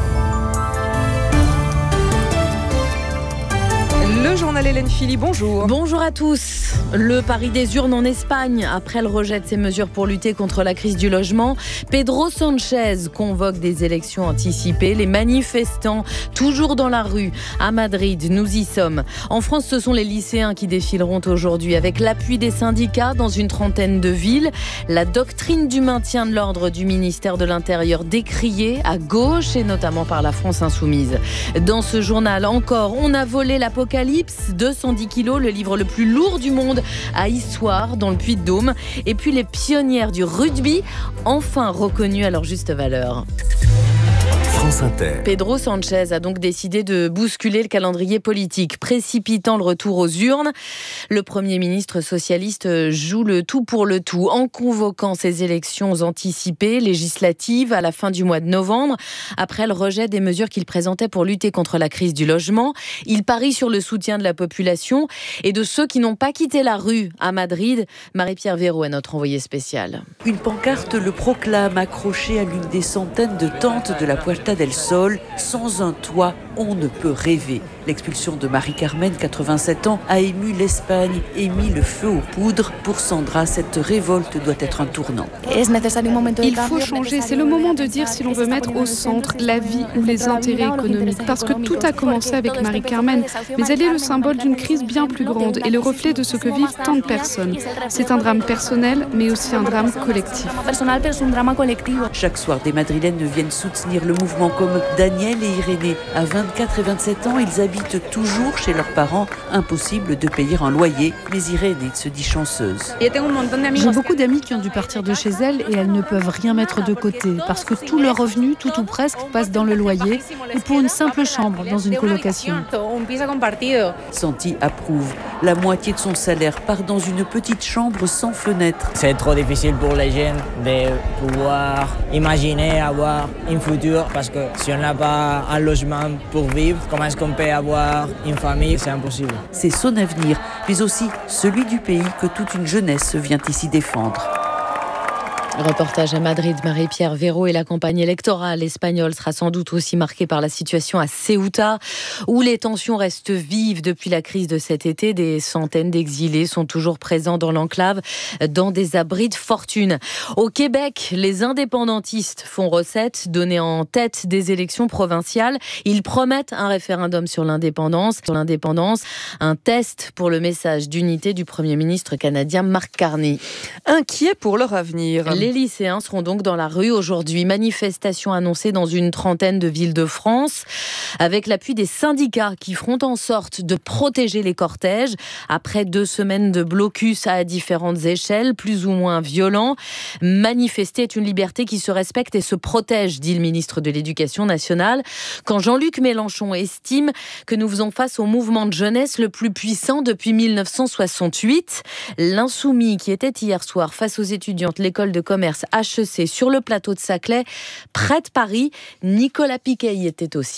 Le journal Hélène Philly, bonjour. Bonjour à tous. Le pari des urnes en Espagne. Après le rejet de ses mesures pour lutter contre la crise du logement, Pedro Sánchez convoque des élections anticipées. Les manifestants, toujours dans la rue. À Madrid, nous y sommes. En France, ce sont les lycéens qui défileront aujourd'hui avec l'appui des syndicats dans une trentaine de villes. La doctrine du maintien de l'ordre du ministère de l'Intérieur décriée à gauche et notamment par la France Insoumise. Dans ce journal encore, on a volé l'Apocalypse, 210 kilos, le livre le plus lourd du monde à Issoire, dans le Puy-de-Dôme. Et puis les pionnières du rugby, enfin reconnues à leur juste valeur. France Inter. Pedro Sánchez a donc décidé de bousculer le calendrier politique, précipitant le retour aux urnes. Le Premier ministre socialiste joue le tout pour le tout en convoquant ces élections anticipées, législatives, à la fin du mois de novembre. Après le rejet des mesures qu'il présentait pour lutter contre la crise du logement, il parie sur le soutien de la population et de ceux qui n'ont pas quitté la rue à Madrid. Marie-Pierre Véraud est notre envoyée spéciale. Une pancarte le proclame, accrochée à l'une des centaines de tentes de la Puerta del Sol. Sans un toit, on ne peut rêver. L'expulsion de Marie-Carmen, 87 ans, a ému l'Espagne et mis le feu aux poudres. Pour Sandra, cette révolte doit être un tournant. Il faut changer. C'est le moment de dire si l'on veut mettre au centre la vie ou les intérêts économiques. Parce que tout a commencé avec Marie-Carmen, mais elle est le symbole d'une crise bien plus grande et le reflet de ce que vivent tant de personnes. C'est un drame personnel, mais aussi un drame collectif. Chaque soir, des Madrilènes viennent soutenir le mouvement, comme Daniel et Irénée. À 24 et 27 ans, ils habitent toujours chez leurs parents. Impossible de payer un loyer, mais Irénée se dit chanceuse. J'ai beaucoup d'amis qui ont dû partir de chez elles et elles ne peuvent rien mettre de côté parce que tous leurs revenus, tout ou presque, passent dans le loyer ou pour une simple chambre dans une colocation. Santi approuve. La moitié de son salaire part dans une petite chambre sans fenêtre. C'est trop difficile pour les jeunes de pouvoir imaginer avoir un futur parce que si on n'a pas un logement pour vivre, comment est-ce qu'on peut avoir une famille? C'est impossible. C'est son avenir, mais aussi celui du pays que toute une jeunesse vient ici défendre. Reportage à Madrid, Marie-Pierre Véraud, et la campagne électorale espagnole sera sans doute aussi marquée par la situation à Ceuta, où les tensions restent vives depuis la crise de cet été. Des centaines d'exilés sont toujours présents dans l'enclave, dans des abris de fortune. Au Québec, les indépendantistes font recette, donnés en tête des élections provinciales. Ils promettent un référendum sur l'indépendance, un test pour le message d'unité du Premier ministre canadien Mark Carney. Inquiet pour leur avenir. Les lycéens seront donc dans la rue aujourd'hui. Manifestation annoncée dans une trentaine de villes de France, avec l'appui des syndicats qui feront en sorte de protéger les cortèges. Après 2 semaines de blocus à différentes échelles, plus ou moins violents, manifester est une liberté qui se respecte et se protège, dit le ministre de l'Éducation nationale. Quand Jean-Luc Mélenchon estime que nous faisons face au mouvement de jeunesse le plus puissant depuis 1968, l'insoumis qui était hier soir face aux étudiantes de l'école de commerce HEC sur le plateau de Saclay, près de Paris, Nicolas Piquet y était aussi.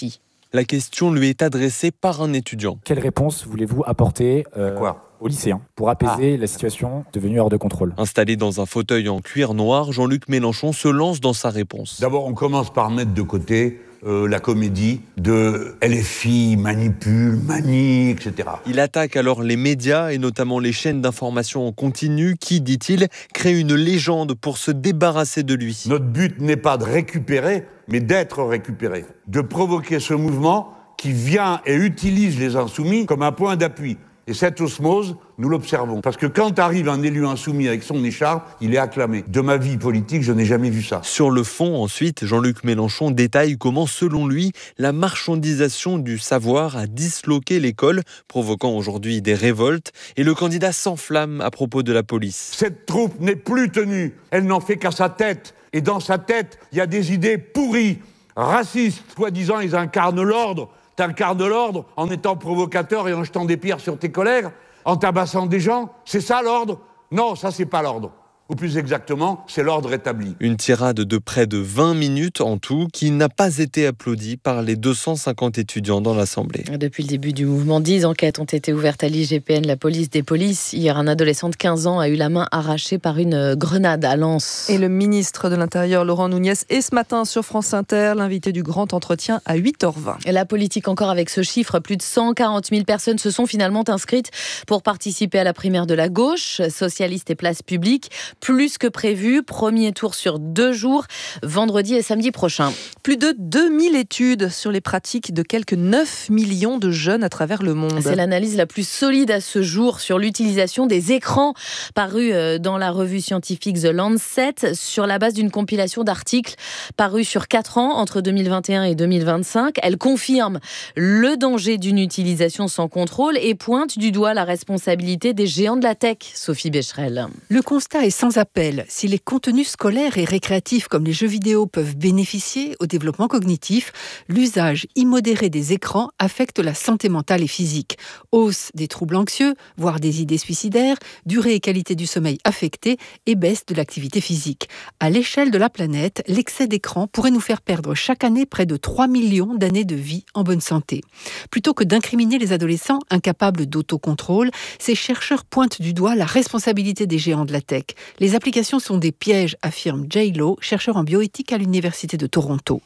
La question lui est adressée par un étudiant. Quelle réponse voulez-vous apporter aux lycéens pour apaiser la situation devenue hors de contrôle? Installé dans un fauteuil en cuir noir, Jean-Luc Mélenchon se lance dans sa réponse. D'abord, on commence par mettre de côté la comédie de LFI, manipule, manie, etc. Il attaque alors les médias et notamment les chaînes d'information en continu qui, dit-il, créent une légende pour se débarrasser de lui. Notre but n'est pas de récupérer, mais d'être récupéré. De provoquer ce mouvement qui vient et utilise les insoumis comme un point d'appui. Et cette osmose, nous l'observons. Parce que quand arrive un élu insoumis avec son écharpe, il est acclamé. De ma vie politique, je n'ai jamais vu ça. Sur le fond, ensuite, Jean-Luc Mélenchon détaille comment, selon lui, la marchandisation du savoir a disloqué l'école, provoquant aujourd'hui des révoltes. Et le candidat s'enflamme à propos de la police. Cette troupe n'est plus tenue. Elle n'en fait qu'à sa tête. Et dans sa tête, il y a des idées pourries, racistes. Soi-disant, ils incarnent l'ordre. T'incarnes l'ordre en étant provocateur et en jetant des pierres sur tes collègues, en tabassant des gens. C'est ça l'ordre? Non, ça c'est pas l'ordre. Ou plus exactement, c'est l'ordre établi. Une tirade de près de 20 minutes en tout qui n'a pas été applaudie par les 250 étudiants dans l'Assemblée. Depuis le début du mouvement, 10 enquêtes ont été ouvertes à l'IGPN, la police des polices. Hier, un adolescent de 15 ans a eu la main arrachée par une grenade à Lens. Et le ministre de l'Intérieur, Laurent Nunez, est ce matin sur France Inter, l'invité du grand entretien à 8h20. Et la politique encore avec ce chiffre, plus de 140 000 personnes se sont finalement inscrites pour participer à la primaire de la gauche, socialiste et place publique. Plus que prévu, premier tour sur 2 jours, vendredi et samedi prochain. Plus de 2000 études sur les pratiques de quelques 9 millions de jeunes à travers le monde. C'est l'analyse la plus solide à ce jour sur l'utilisation des écrans, parue dans la revue scientifique The Lancet, sur la base d'une compilation d'articles parus sur 4 ans, entre 2021 et 2025. Elle confirme le danger d'une utilisation sans contrôle et pointe du doigt la responsabilité des géants de la tech. Sophie Becherel. Le constat est sans appel. Si les contenus scolaires et récréatifs comme les jeux vidéo peuvent bénéficier au développement cognitif, l'usage immodéré des écrans affecte la santé mentale et physique. Hausse des troubles anxieux, voire des idées suicidaires, durée et qualité du sommeil affectée et baisse de l'activité physique. À l'échelle de la planète, l'excès d'écran pourrait nous faire perdre chaque année près de 3 millions d'années de vie en bonne santé. Plutôt que d'incriminer les adolescents incapables d'autocontrôle, ces chercheurs pointent du doigt la responsabilité des géants de la tech. Les applications sont des pièges, affirme Jay Lowe, chercheur en bioéthique à l'Université de Toronto.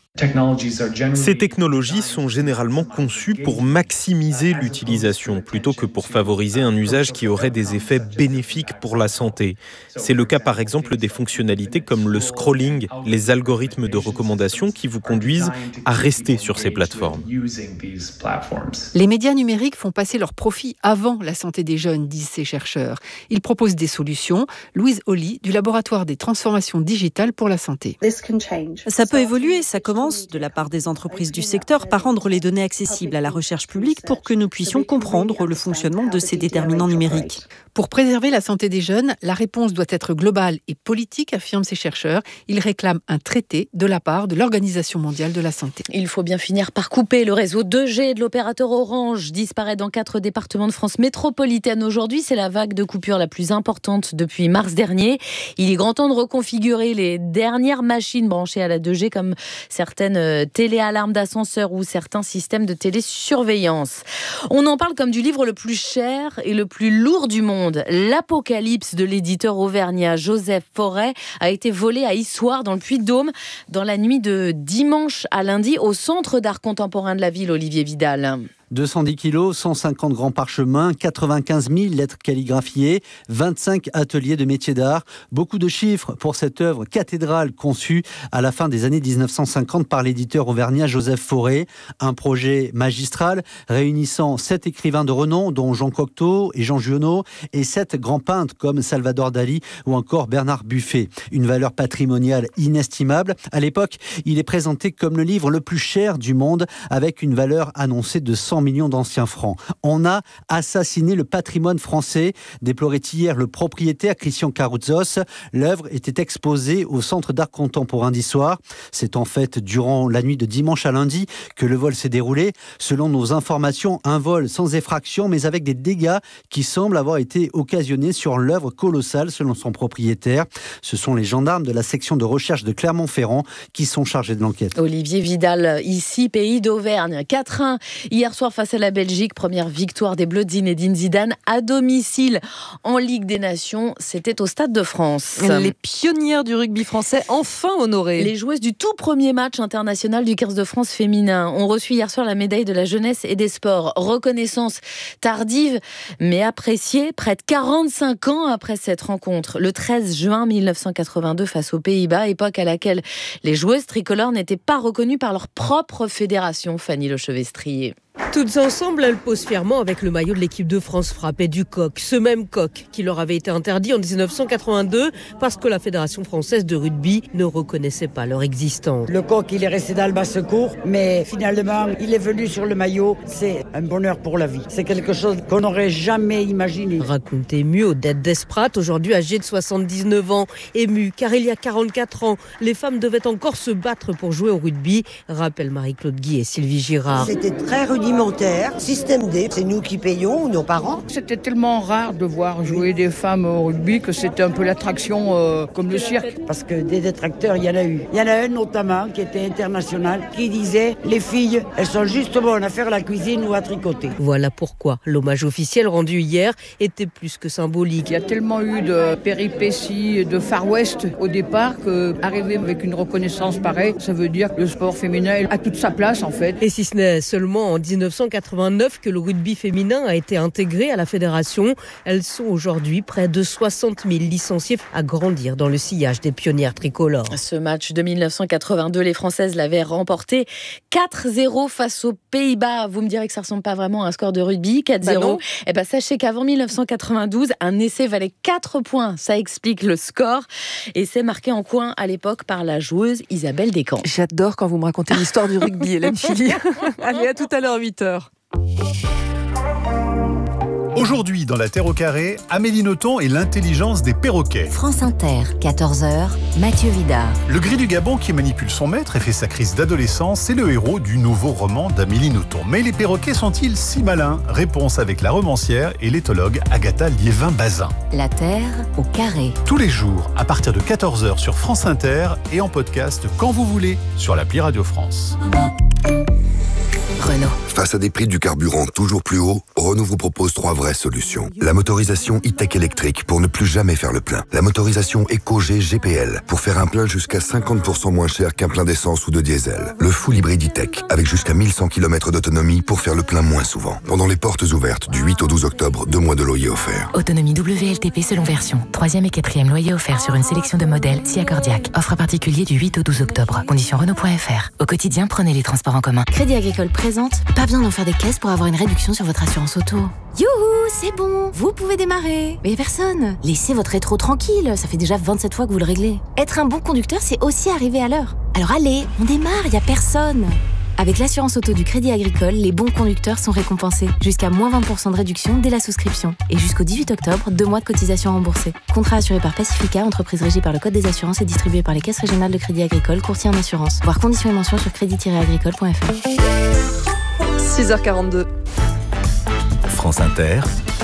Ces technologies sont généralement conçues pour maximiser l'utilisation plutôt que pour favoriser un usage qui aurait des effets bénéfiques pour la santé. C'est le cas par exemple des fonctionnalités comme le scrolling, les algorithmes de recommandation qui vous conduisent à rester sur ces plateformes. Les médias numériques font passer leurs profits avant la santé des jeunes, disent ces chercheurs. Ils proposent des solutions. Louise Holly, du laboratoire des transformations digitales pour la santé. Ça peut évoluer, ça commence de la part des entreprises du secteur par rendre les données accessibles à la recherche publique pour que nous puissions comprendre le fonctionnement de ces déterminants numériques. Pour préserver la santé des jeunes, la réponse doit être globale et politique, affirment ces chercheurs. Ils réclament un traité de la part de l'Organisation mondiale de la santé. Il faut bien finir par couper. Le réseau 2G de l'opérateur Orange disparaît dans 4 départements de France métropolitaine aujourd'hui. C'est la vague de coupure la plus importante depuis mars dernier. Il est grand temps de reconfigurer les dernières machines branchées à la 2G comme certaines téléalarmes d'ascenseur ou certains systèmes de télésurveillance. On en parle comme du livre le plus cher et le plus lourd du monde. L'Apocalypse de l'éditeur auvergnat Joseph Fauré a été volé à Issoire dans le Puy-de-Dôme dans la nuit de dimanche à lundi au centre d'art contemporain de la ville, Olivier Vidal. 210 kilos, 150 grands parchemins, 95 000 lettres calligraphiées, 25 ateliers de métiers d'art. Beaucoup de chiffres pour cette œuvre cathédrale conçue à la fin des années 1950 par l'éditeur auvergnat Joseph Fauré. Un projet magistral réunissant 7 écrivains de renom, dont Jean Cocteau et Jean Giono, et 7 grands peintres comme Salvador Dali ou encore Bernard Buffet. Une valeur patrimoniale inestimable. À l'époque, il est présenté comme le livre le plus cher du monde, avec une valeur annoncée de 100 millions d'anciens francs. On a assassiné le patrimoine français, déplorait hier le propriétaire Christian Carouzos. L'œuvre était exposée au Centre d'art contemporain d'Issoire. C'est en fait durant la nuit de dimanche à lundi que le vol s'est déroulé. Selon nos informations, un vol sans effraction, mais avec des dégâts qui semblent avoir été occasionnés sur l'œuvre colossale, selon son propriétaire. Ce sont les gendarmes de la section de recherche de Clermont-Ferrand qui sont chargés de l'enquête. Olivier Vidal, ici, pays d'Auvergne. 4-1 hier soir face à la Belgique. Première victoire des Bleus de Zinedine Zidane à domicile en Ligue des Nations. C'était au Stade de France. Les pionnières du rugby français enfin honorées. Les joueuses du tout premier match international du 15 de France féminin ont reçu hier soir la médaille de la jeunesse et des sports. Reconnaissance tardive, mais appréciée, près de 45 ans après cette rencontre. Le 13 juin 1982 face aux Pays-Bas, époque à laquelle les joueuses tricolores n'étaient pas reconnues par leur propre fédération. Fanny Lechevestrier. Toutes ensemble, elles posent fièrement avec le maillot de l'équipe de France frappé du coq. Ce même coq qui leur avait été interdit en 1982 parce que la Fédération française de rugby ne reconnaissait pas leur existence. Le coq, il est resté dans le bas-secours, mais finalement, il est venu sur le maillot. C'est un bonheur pour la vie. C'est quelque chose qu'on n'aurait jamais imaginé. Raconte ému Odette Desprats, aujourd'hui âgée de 79 ans. Émue, car il y a 44 ans, les femmes devaient encore se battre pour jouer au rugby, rappellent Marie-Claude Guy et Sylvie Girard. C'était très rudimentaire, système D, c'est nous qui payons, nos parents. C'était tellement rare de voir jouer des femmes au rugby que c'était un peu l'attraction comme le cirque. Parce que des détracteurs, il y en a eu. Il y en a un notamment qui était international, qui disait « Les filles, elles sont juste bonnes à faire la cuisine ou à tricoter ». Voilà pourquoi l'hommage officiel rendu hier était plus que symbolique. Il y a tellement eu de péripéties, de Far West au départ, qu'arriver avec une reconnaissance pareille, ça veut dire que le sport féminin a toute sa place en fait. Et si ce n'est seulement en 1989 que le rugby féminin a été intégré à la fédération, elles sont aujourd'hui près de 60 000 licenciées à grandir dans le sillage des pionnières tricolores. Ce match de 1982, les Françaises l'avaient remporté 4-0 face aux Pays-Bas. Vous me direz que ça ne ressemble pas vraiment à un score de rugby, 4-0. Sachez qu'avant 1992, un essai valait 4 points. Ça explique le score. Et c'est marqué en coin à l'époque par la joueuse Isabelle Descamps. J'adore quand vous me racontez l'histoire du rugby, Hélène Philly. Allez, à tout à l'heure, 8h. Aujourd'hui, dans La Terre au carré, Amélie Nothomb et l'intelligence des perroquets. France Inter, 14h, Mathieu Vidard. Le gris du Gabon qui manipule son maître et fait sa crise d'adolescence, c'est le héros du nouveau roman d'Amélie Nothomb. Mais les perroquets sont-ils si malins ? Réponse avec la romancière et l'éthologue Agatha Liévin-Bazin. La Terre au carré. Tous les jours, à partir de 14h sur France Inter et en podcast quand vous voulez sur l'appli Radio France. Renault. Face à des prix du carburant toujours plus hauts, Renault vous propose 3 vraies solutions. La motorisation e-tech électrique pour ne plus jamais faire le plein. La motorisation EcoG GPL pour faire un plein jusqu'à 50% moins cher qu'un plein d'essence ou de diesel. Le full hybride e-tech avec jusqu'à 1100 km d'autonomie pour faire le plein moins souvent. Pendant les portes ouvertes du 8 au 12 octobre, 2 mois de loyer offert. Autonomie WLTP selon version. 3e et 4e loyer offert sur une sélection de modèles si accordiaque. Offre particulier du 8 au 12 octobre. Conditions Renault.fr. Au quotidien, prenez les transports en commun. Crédit Agricole présente. Pas besoin d'en faire des caisses pour avoir une réduction sur votre assurance auto. Youhou, c'est bon, vous pouvez démarrer. Mais personne. Laissez votre rétro tranquille, ça fait déjà 27 fois que vous le réglez. Être un bon conducteur, c'est aussi arriver à l'heure. Alors allez, on démarre, y a personne. Avec l'assurance auto du Crédit Agricole, les bons conducteurs sont récompensés. Jusqu'à moins 20% de réduction dès la souscription. Et jusqu'au 18 octobre, 2 mois de cotisation remboursée. Contrat assuré par Pacifica, entreprise régie par le Code des assurances et distribué par les caisses régionales de Crédit Agricole, courtier en assurance. Voir conditions et mentions sur crédit-agricole.fr. 6h42. France Inter.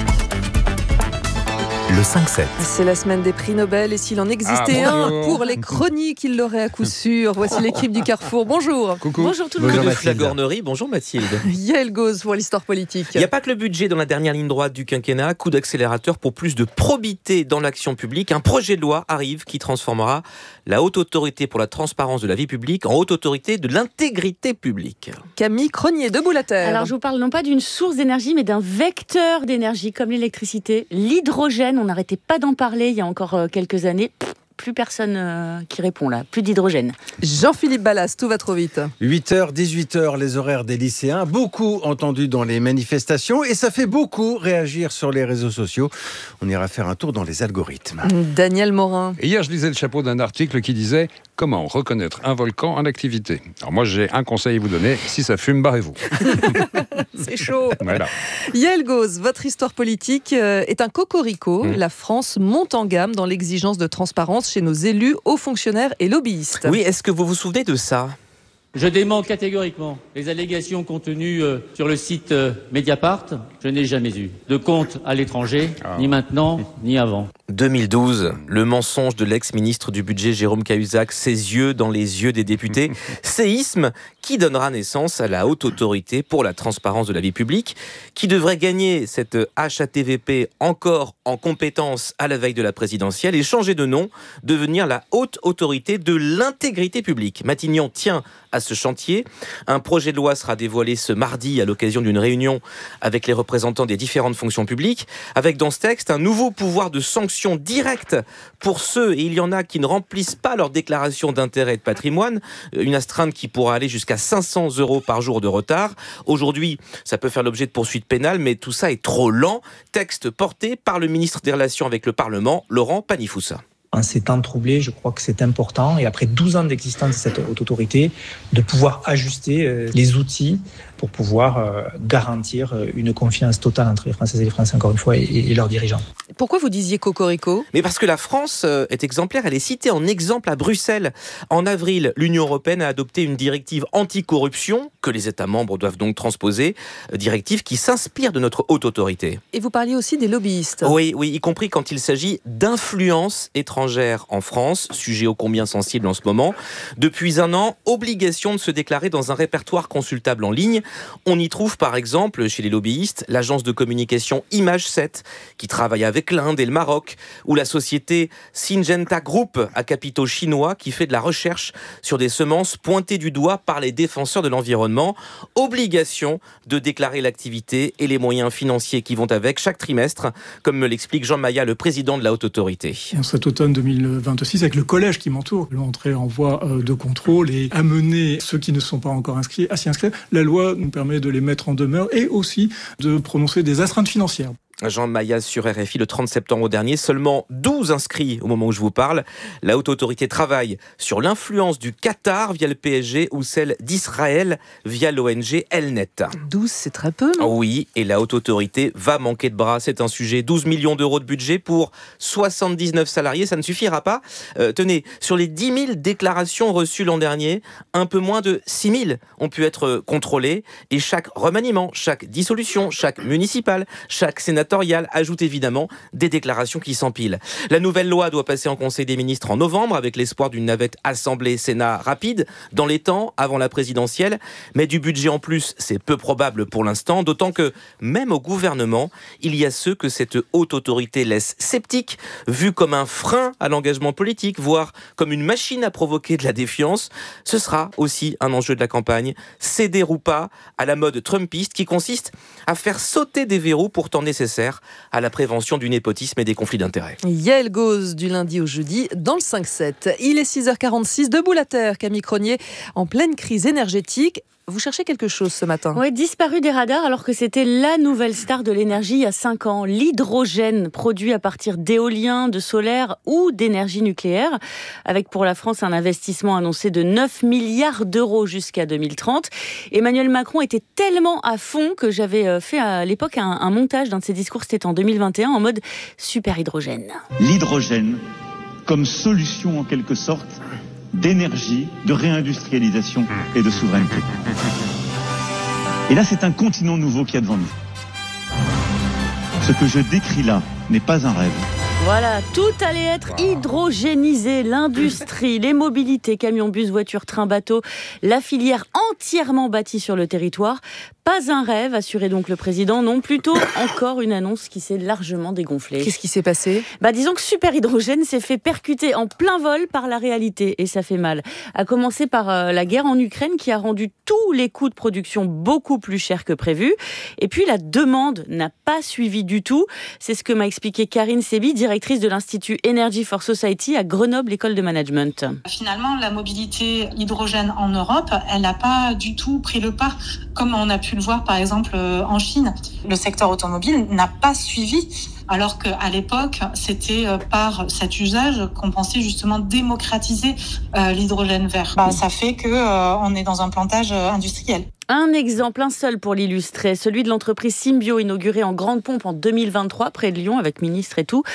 Le 5-7. C'est la semaine des prix Nobel et s'il en existait un pour les chroniques, il l'aurait à coup sûr. Voici l'équipe du Carrefour. Bonjour. Coucou. Bonjour tout le monde. Que de flagornerie. Bonjour Mathilde. Yael Gauze pour l'histoire politique. Il n'y a pas que le budget dans la dernière ligne droite du quinquennat. Coup d'accélérateur pour plus de probité dans l'action publique. Un projet de loi arrive qui transformera la haute autorité pour la transparence de la vie publique en haute autorité de l'intégrité publique. Camille Cronier, debout la terre. Alors je vous parle non pas d'une source d'énergie mais d'un vecteur d'énergie comme l'électricité, l'hydrogène. On n'arrêtait pas d'en parler il y a encore quelques années. Plus personne qui répond là, plus d'hydrogène. Jean-Philippe Ballas, tout va trop vite. 8h, 18h, les horaires des lycéens, beaucoup entendus dans les manifestations et ça fait beaucoup réagir sur les réseaux sociaux. On ira faire un tour dans les algorithmes. Daniel Morin. Et hier, je lisais le chapeau d'un article qui disait « Comment reconnaître un volcan en activité ?» Alors moi, j'ai un conseil à vous donner, si ça fume, barrez-vous. C'est chaud. Voilà. Yael Gauze, votre histoire politique est un cocorico. La France monte en gamme dans l'exigence de transparence chez nos élus, hauts fonctionnaires et lobbyistes. Oui, est-ce que vous vous souvenez de ça ? Je dément catégoriquement les allégations contenues sur le site Mediapart. Je n'ai jamais eu de compte à l'étranger, ni maintenant, ni avant. 2012, le mensonge de l'ex-ministre du budget Jérôme Cahuzac, ses yeux dans les yeux des députés. Séisme qui donnera naissance à la Haute Autorité pour la transparence de la vie publique, qui devrait gagner cette HATVP encore en compétence à la veille de la présidentielle et changer de nom, devenir la Haute Autorité de l'intégrité publique. Matignon tient à ce chantier. Un projet de loi sera dévoilé ce mardi à l'occasion d'une réunion avec les représentants des différentes fonctions publiques, avec dans ce texte un nouveau pouvoir de sanction directe pour ceux, et il y en a qui ne remplissent pas leur déclaration d'intérêt et de patrimoine, une astreinte qui pourra aller jusqu'à 500 € par jour de retard. Aujourd'hui, ça peut faire l'objet de poursuites pénales, mais tout ça est trop lent. Texte porté par le ministre des Relations avec le Parlement, Laurent Pagny-Foussa. En ces temps troublés, je crois que c'est important, et après 12 ans d'existence de cette haute autorité, de pouvoir ajuster les outils pour pouvoir garantir une confiance totale entre les Françaises et les Français, encore une fois, et leurs dirigeants. Pourquoi vous disiez cocorico ? Mais parce que la France est exemplaire, elle est citée en exemple à Bruxelles. En avril, l'Union européenne a adopté une directive anticorruption que les États membres doivent donc transposer, directive qui s'inspire de notre haute autorité. Et vous parliez aussi des lobbyistes. Oui, y compris quand il s'agit d'influence étrangère en France, sujet ô combien sensible en ce moment. Depuis un an, obligation de se déclarer dans un répertoire consultable en ligne. On y trouve par exemple, chez les lobbyistes, l'agence de communication Image 7, qui travaille avec l'Inde et le Maroc, ou la société Syngenta Group, à capitaux chinois, qui fait de la recherche sur des semences pointées du doigt par les défenseurs de l'environnement. Obligation de déclarer l'activité et les moyens financiers qui vont avec chaque trimestre, comme me l'explique Jean Maillat, le président de la Haute Autorité. Cet automne 2026, avec le collège qui m'entoure, l'entrée en voie de contrôle et amener ceux qui ne sont pas encore inscrits à s'y inscrire. La loi nous permet de les mettre en demeure et aussi de prononcer des astreintes financières. Jean Maillat sur RFI le 30 septembre dernier, seulement 12 inscrits au moment où je vous parle. La Haute Autorité travaille sur l'influence du Qatar via le PSG ou celle d'Israël via l'ONG Elnet. 12, c'est très peu, non ? Oui, et la Haute Autorité va manquer de bras, c'est un sujet. 12 millions d'euros de budget pour 79 salariés, ça ne suffira pas. Tenez, sur les 10 000 déclarations reçues l'an dernier, un peu moins de 6 000 ont pu être contrôlées, et chaque remaniement, chaque dissolution, chaque municipal, chaque sénatorial ajoute évidemment des déclarations qui s'empilent. La nouvelle loi doit passer en Conseil des ministres en novembre avec l'espoir d'une navette Assemblée-Sénat rapide, dans les temps, avant la présidentielle. Mais du budget en plus, c'est peu probable pour l'instant, d'autant que même au gouvernement, il y a ceux que cette haute autorité laisse sceptiques, vus comme un frein à l'engagement politique, voire comme une machine à provoquer de la défiance. Ce sera aussi un enjeu de la campagne, céder ou pas à la mode trumpiste qui consiste à faire sauter des verrous pourtant nécessaires à la prévention du népotisme et des conflits d'intérêts. Yael Gauze, du lundi au jeudi, dans le 5-7. Il est 6h46, debout la terre, Camille Cronier, en pleine crise énergétique. Vous cherchez quelque chose ce matin ? Oui, disparu des radars alors que c'était la nouvelle star de l'énergie il y a 5 ans. L'hydrogène, produit à partir d'éolien, de solaire ou d'énergie nucléaire, avec pour la France un investissement annoncé de 9 milliards d'euros jusqu'à 2030. Emmanuel Macron était tellement à fond que j'avais fait à l'époque un montage d'un de ses discours, c'était en 2021, en mode super hydrogène. L'hydrogène comme solution en quelque sorte d'énergie, de réindustrialisation et de souveraineté. Et là, c'est un continent nouveau qu'il y a devant nous. Ce que je décris là n'est pas un rêve. Voilà, tout allait être hydrogénisé, l'industrie, les mobilités, camions, bus, voitures, trains, bateaux, la filière entièrement bâtie sur le territoire. Pas un rêve, assurait donc le président, non, plutôt encore une annonce qui s'est largement dégonflée. Qu'est-ce qui s'est passé ? Disons que Super Hydrogène s'est fait percuter en plein vol par la réalité, et ça fait mal. À commencer par la guerre en Ukraine qui a rendu tous les coûts de production beaucoup plus chers que prévu. Et puis la demande n'a pas suivi du tout. C'est ce que m'a expliqué Karine Sebi, directrice de l'Institut Energy for Society à Grenoble École de Management. Finalement, la mobilité hydrogène en Europe, elle n'a pas du tout pris le pas, comme on a pu le voir par exemple en Chine. Le secteur automobile n'a pas suivi, alors qu'à l'époque, c'était par cet usage qu'on pensait justement démocratiser l'hydrogène vert. Ça fait qu'on est dans un plantage industriel. Un exemple, un seul pour l'illustrer, celui de l'entreprise Symbio, inaugurée en grande pompe en 2023 près de Lyon avec ministre et tout.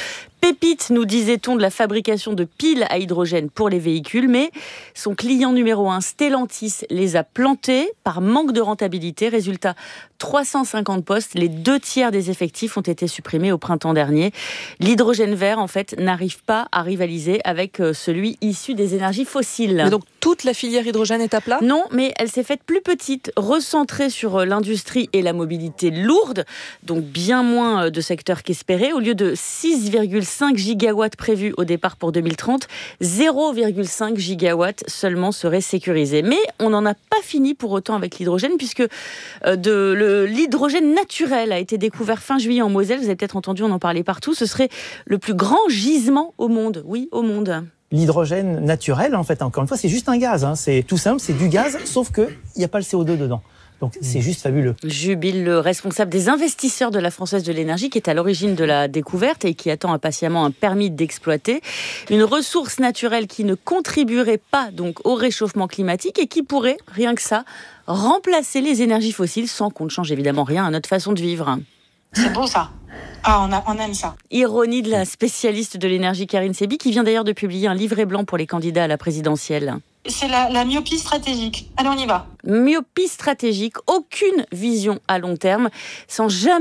pépite, nous disait-on, de la fabrication de piles à hydrogène pour les véhicules, mais son client numéro 1, Stellantis, les a plantés par manque de rentabilité. Résultat, 350 postes, les 2/3 des effectifs ont été supprimés au printemps dernier. L'hydrogène vert, en fait, n'arrive pas à rivaliser avec celui issu des énergies fossiles. Mais donc toute la filière hydrogène est à plat ? Non, mais elle s'est faite plus petite, recentrée sur l'industrie et la mobilité lourde, donc bien moins de secteurs qu'espéré. Au lieu de 6,5 gigawatts prévus au départ pour 2030, 0,5 gigawatts seulement seraient sécurisés. Mais on n'en a pas fini pour autant avec l'hydrogène, puisque l'hydrogène naturel a été découvert fin juillet en Moselle. Vous avez peut-être entendu, on en parlait partout. Ce serait le plus grand gisement au monde. Oui, au monde. L'hydrogène naturel, en fait, encore une fois, c'est juste un gaz. C'est tout simple, c'est du gaz, sauf qu'il n'y a pas le CO2 dedans. Donc c'est juste fabuleux. Jubile, le responsable des investisseurs de la Française de l'énergie, qui est à l'origine de la découverte et qui attend impatiemment un permis d'exploiter. Une ressource naturelle qui ne contribuerait pas donc au réchauffement climatique et qui pourrait, rien que ça, remplacer les énergies fossiles sans qu'on ne change évidemment rien à notre façon de vivre. C'est beau ça. Ah, on aime ça. Ironie de la spécialiste de l'énergie Karine Sebi, qui vient d'ailleurs de publier un livret blanc pour les candidats à la présidentielle. C'est la myopie stratégique. Allez, on y va. Myopie stratégique, aucune vision à long terme, sans jamais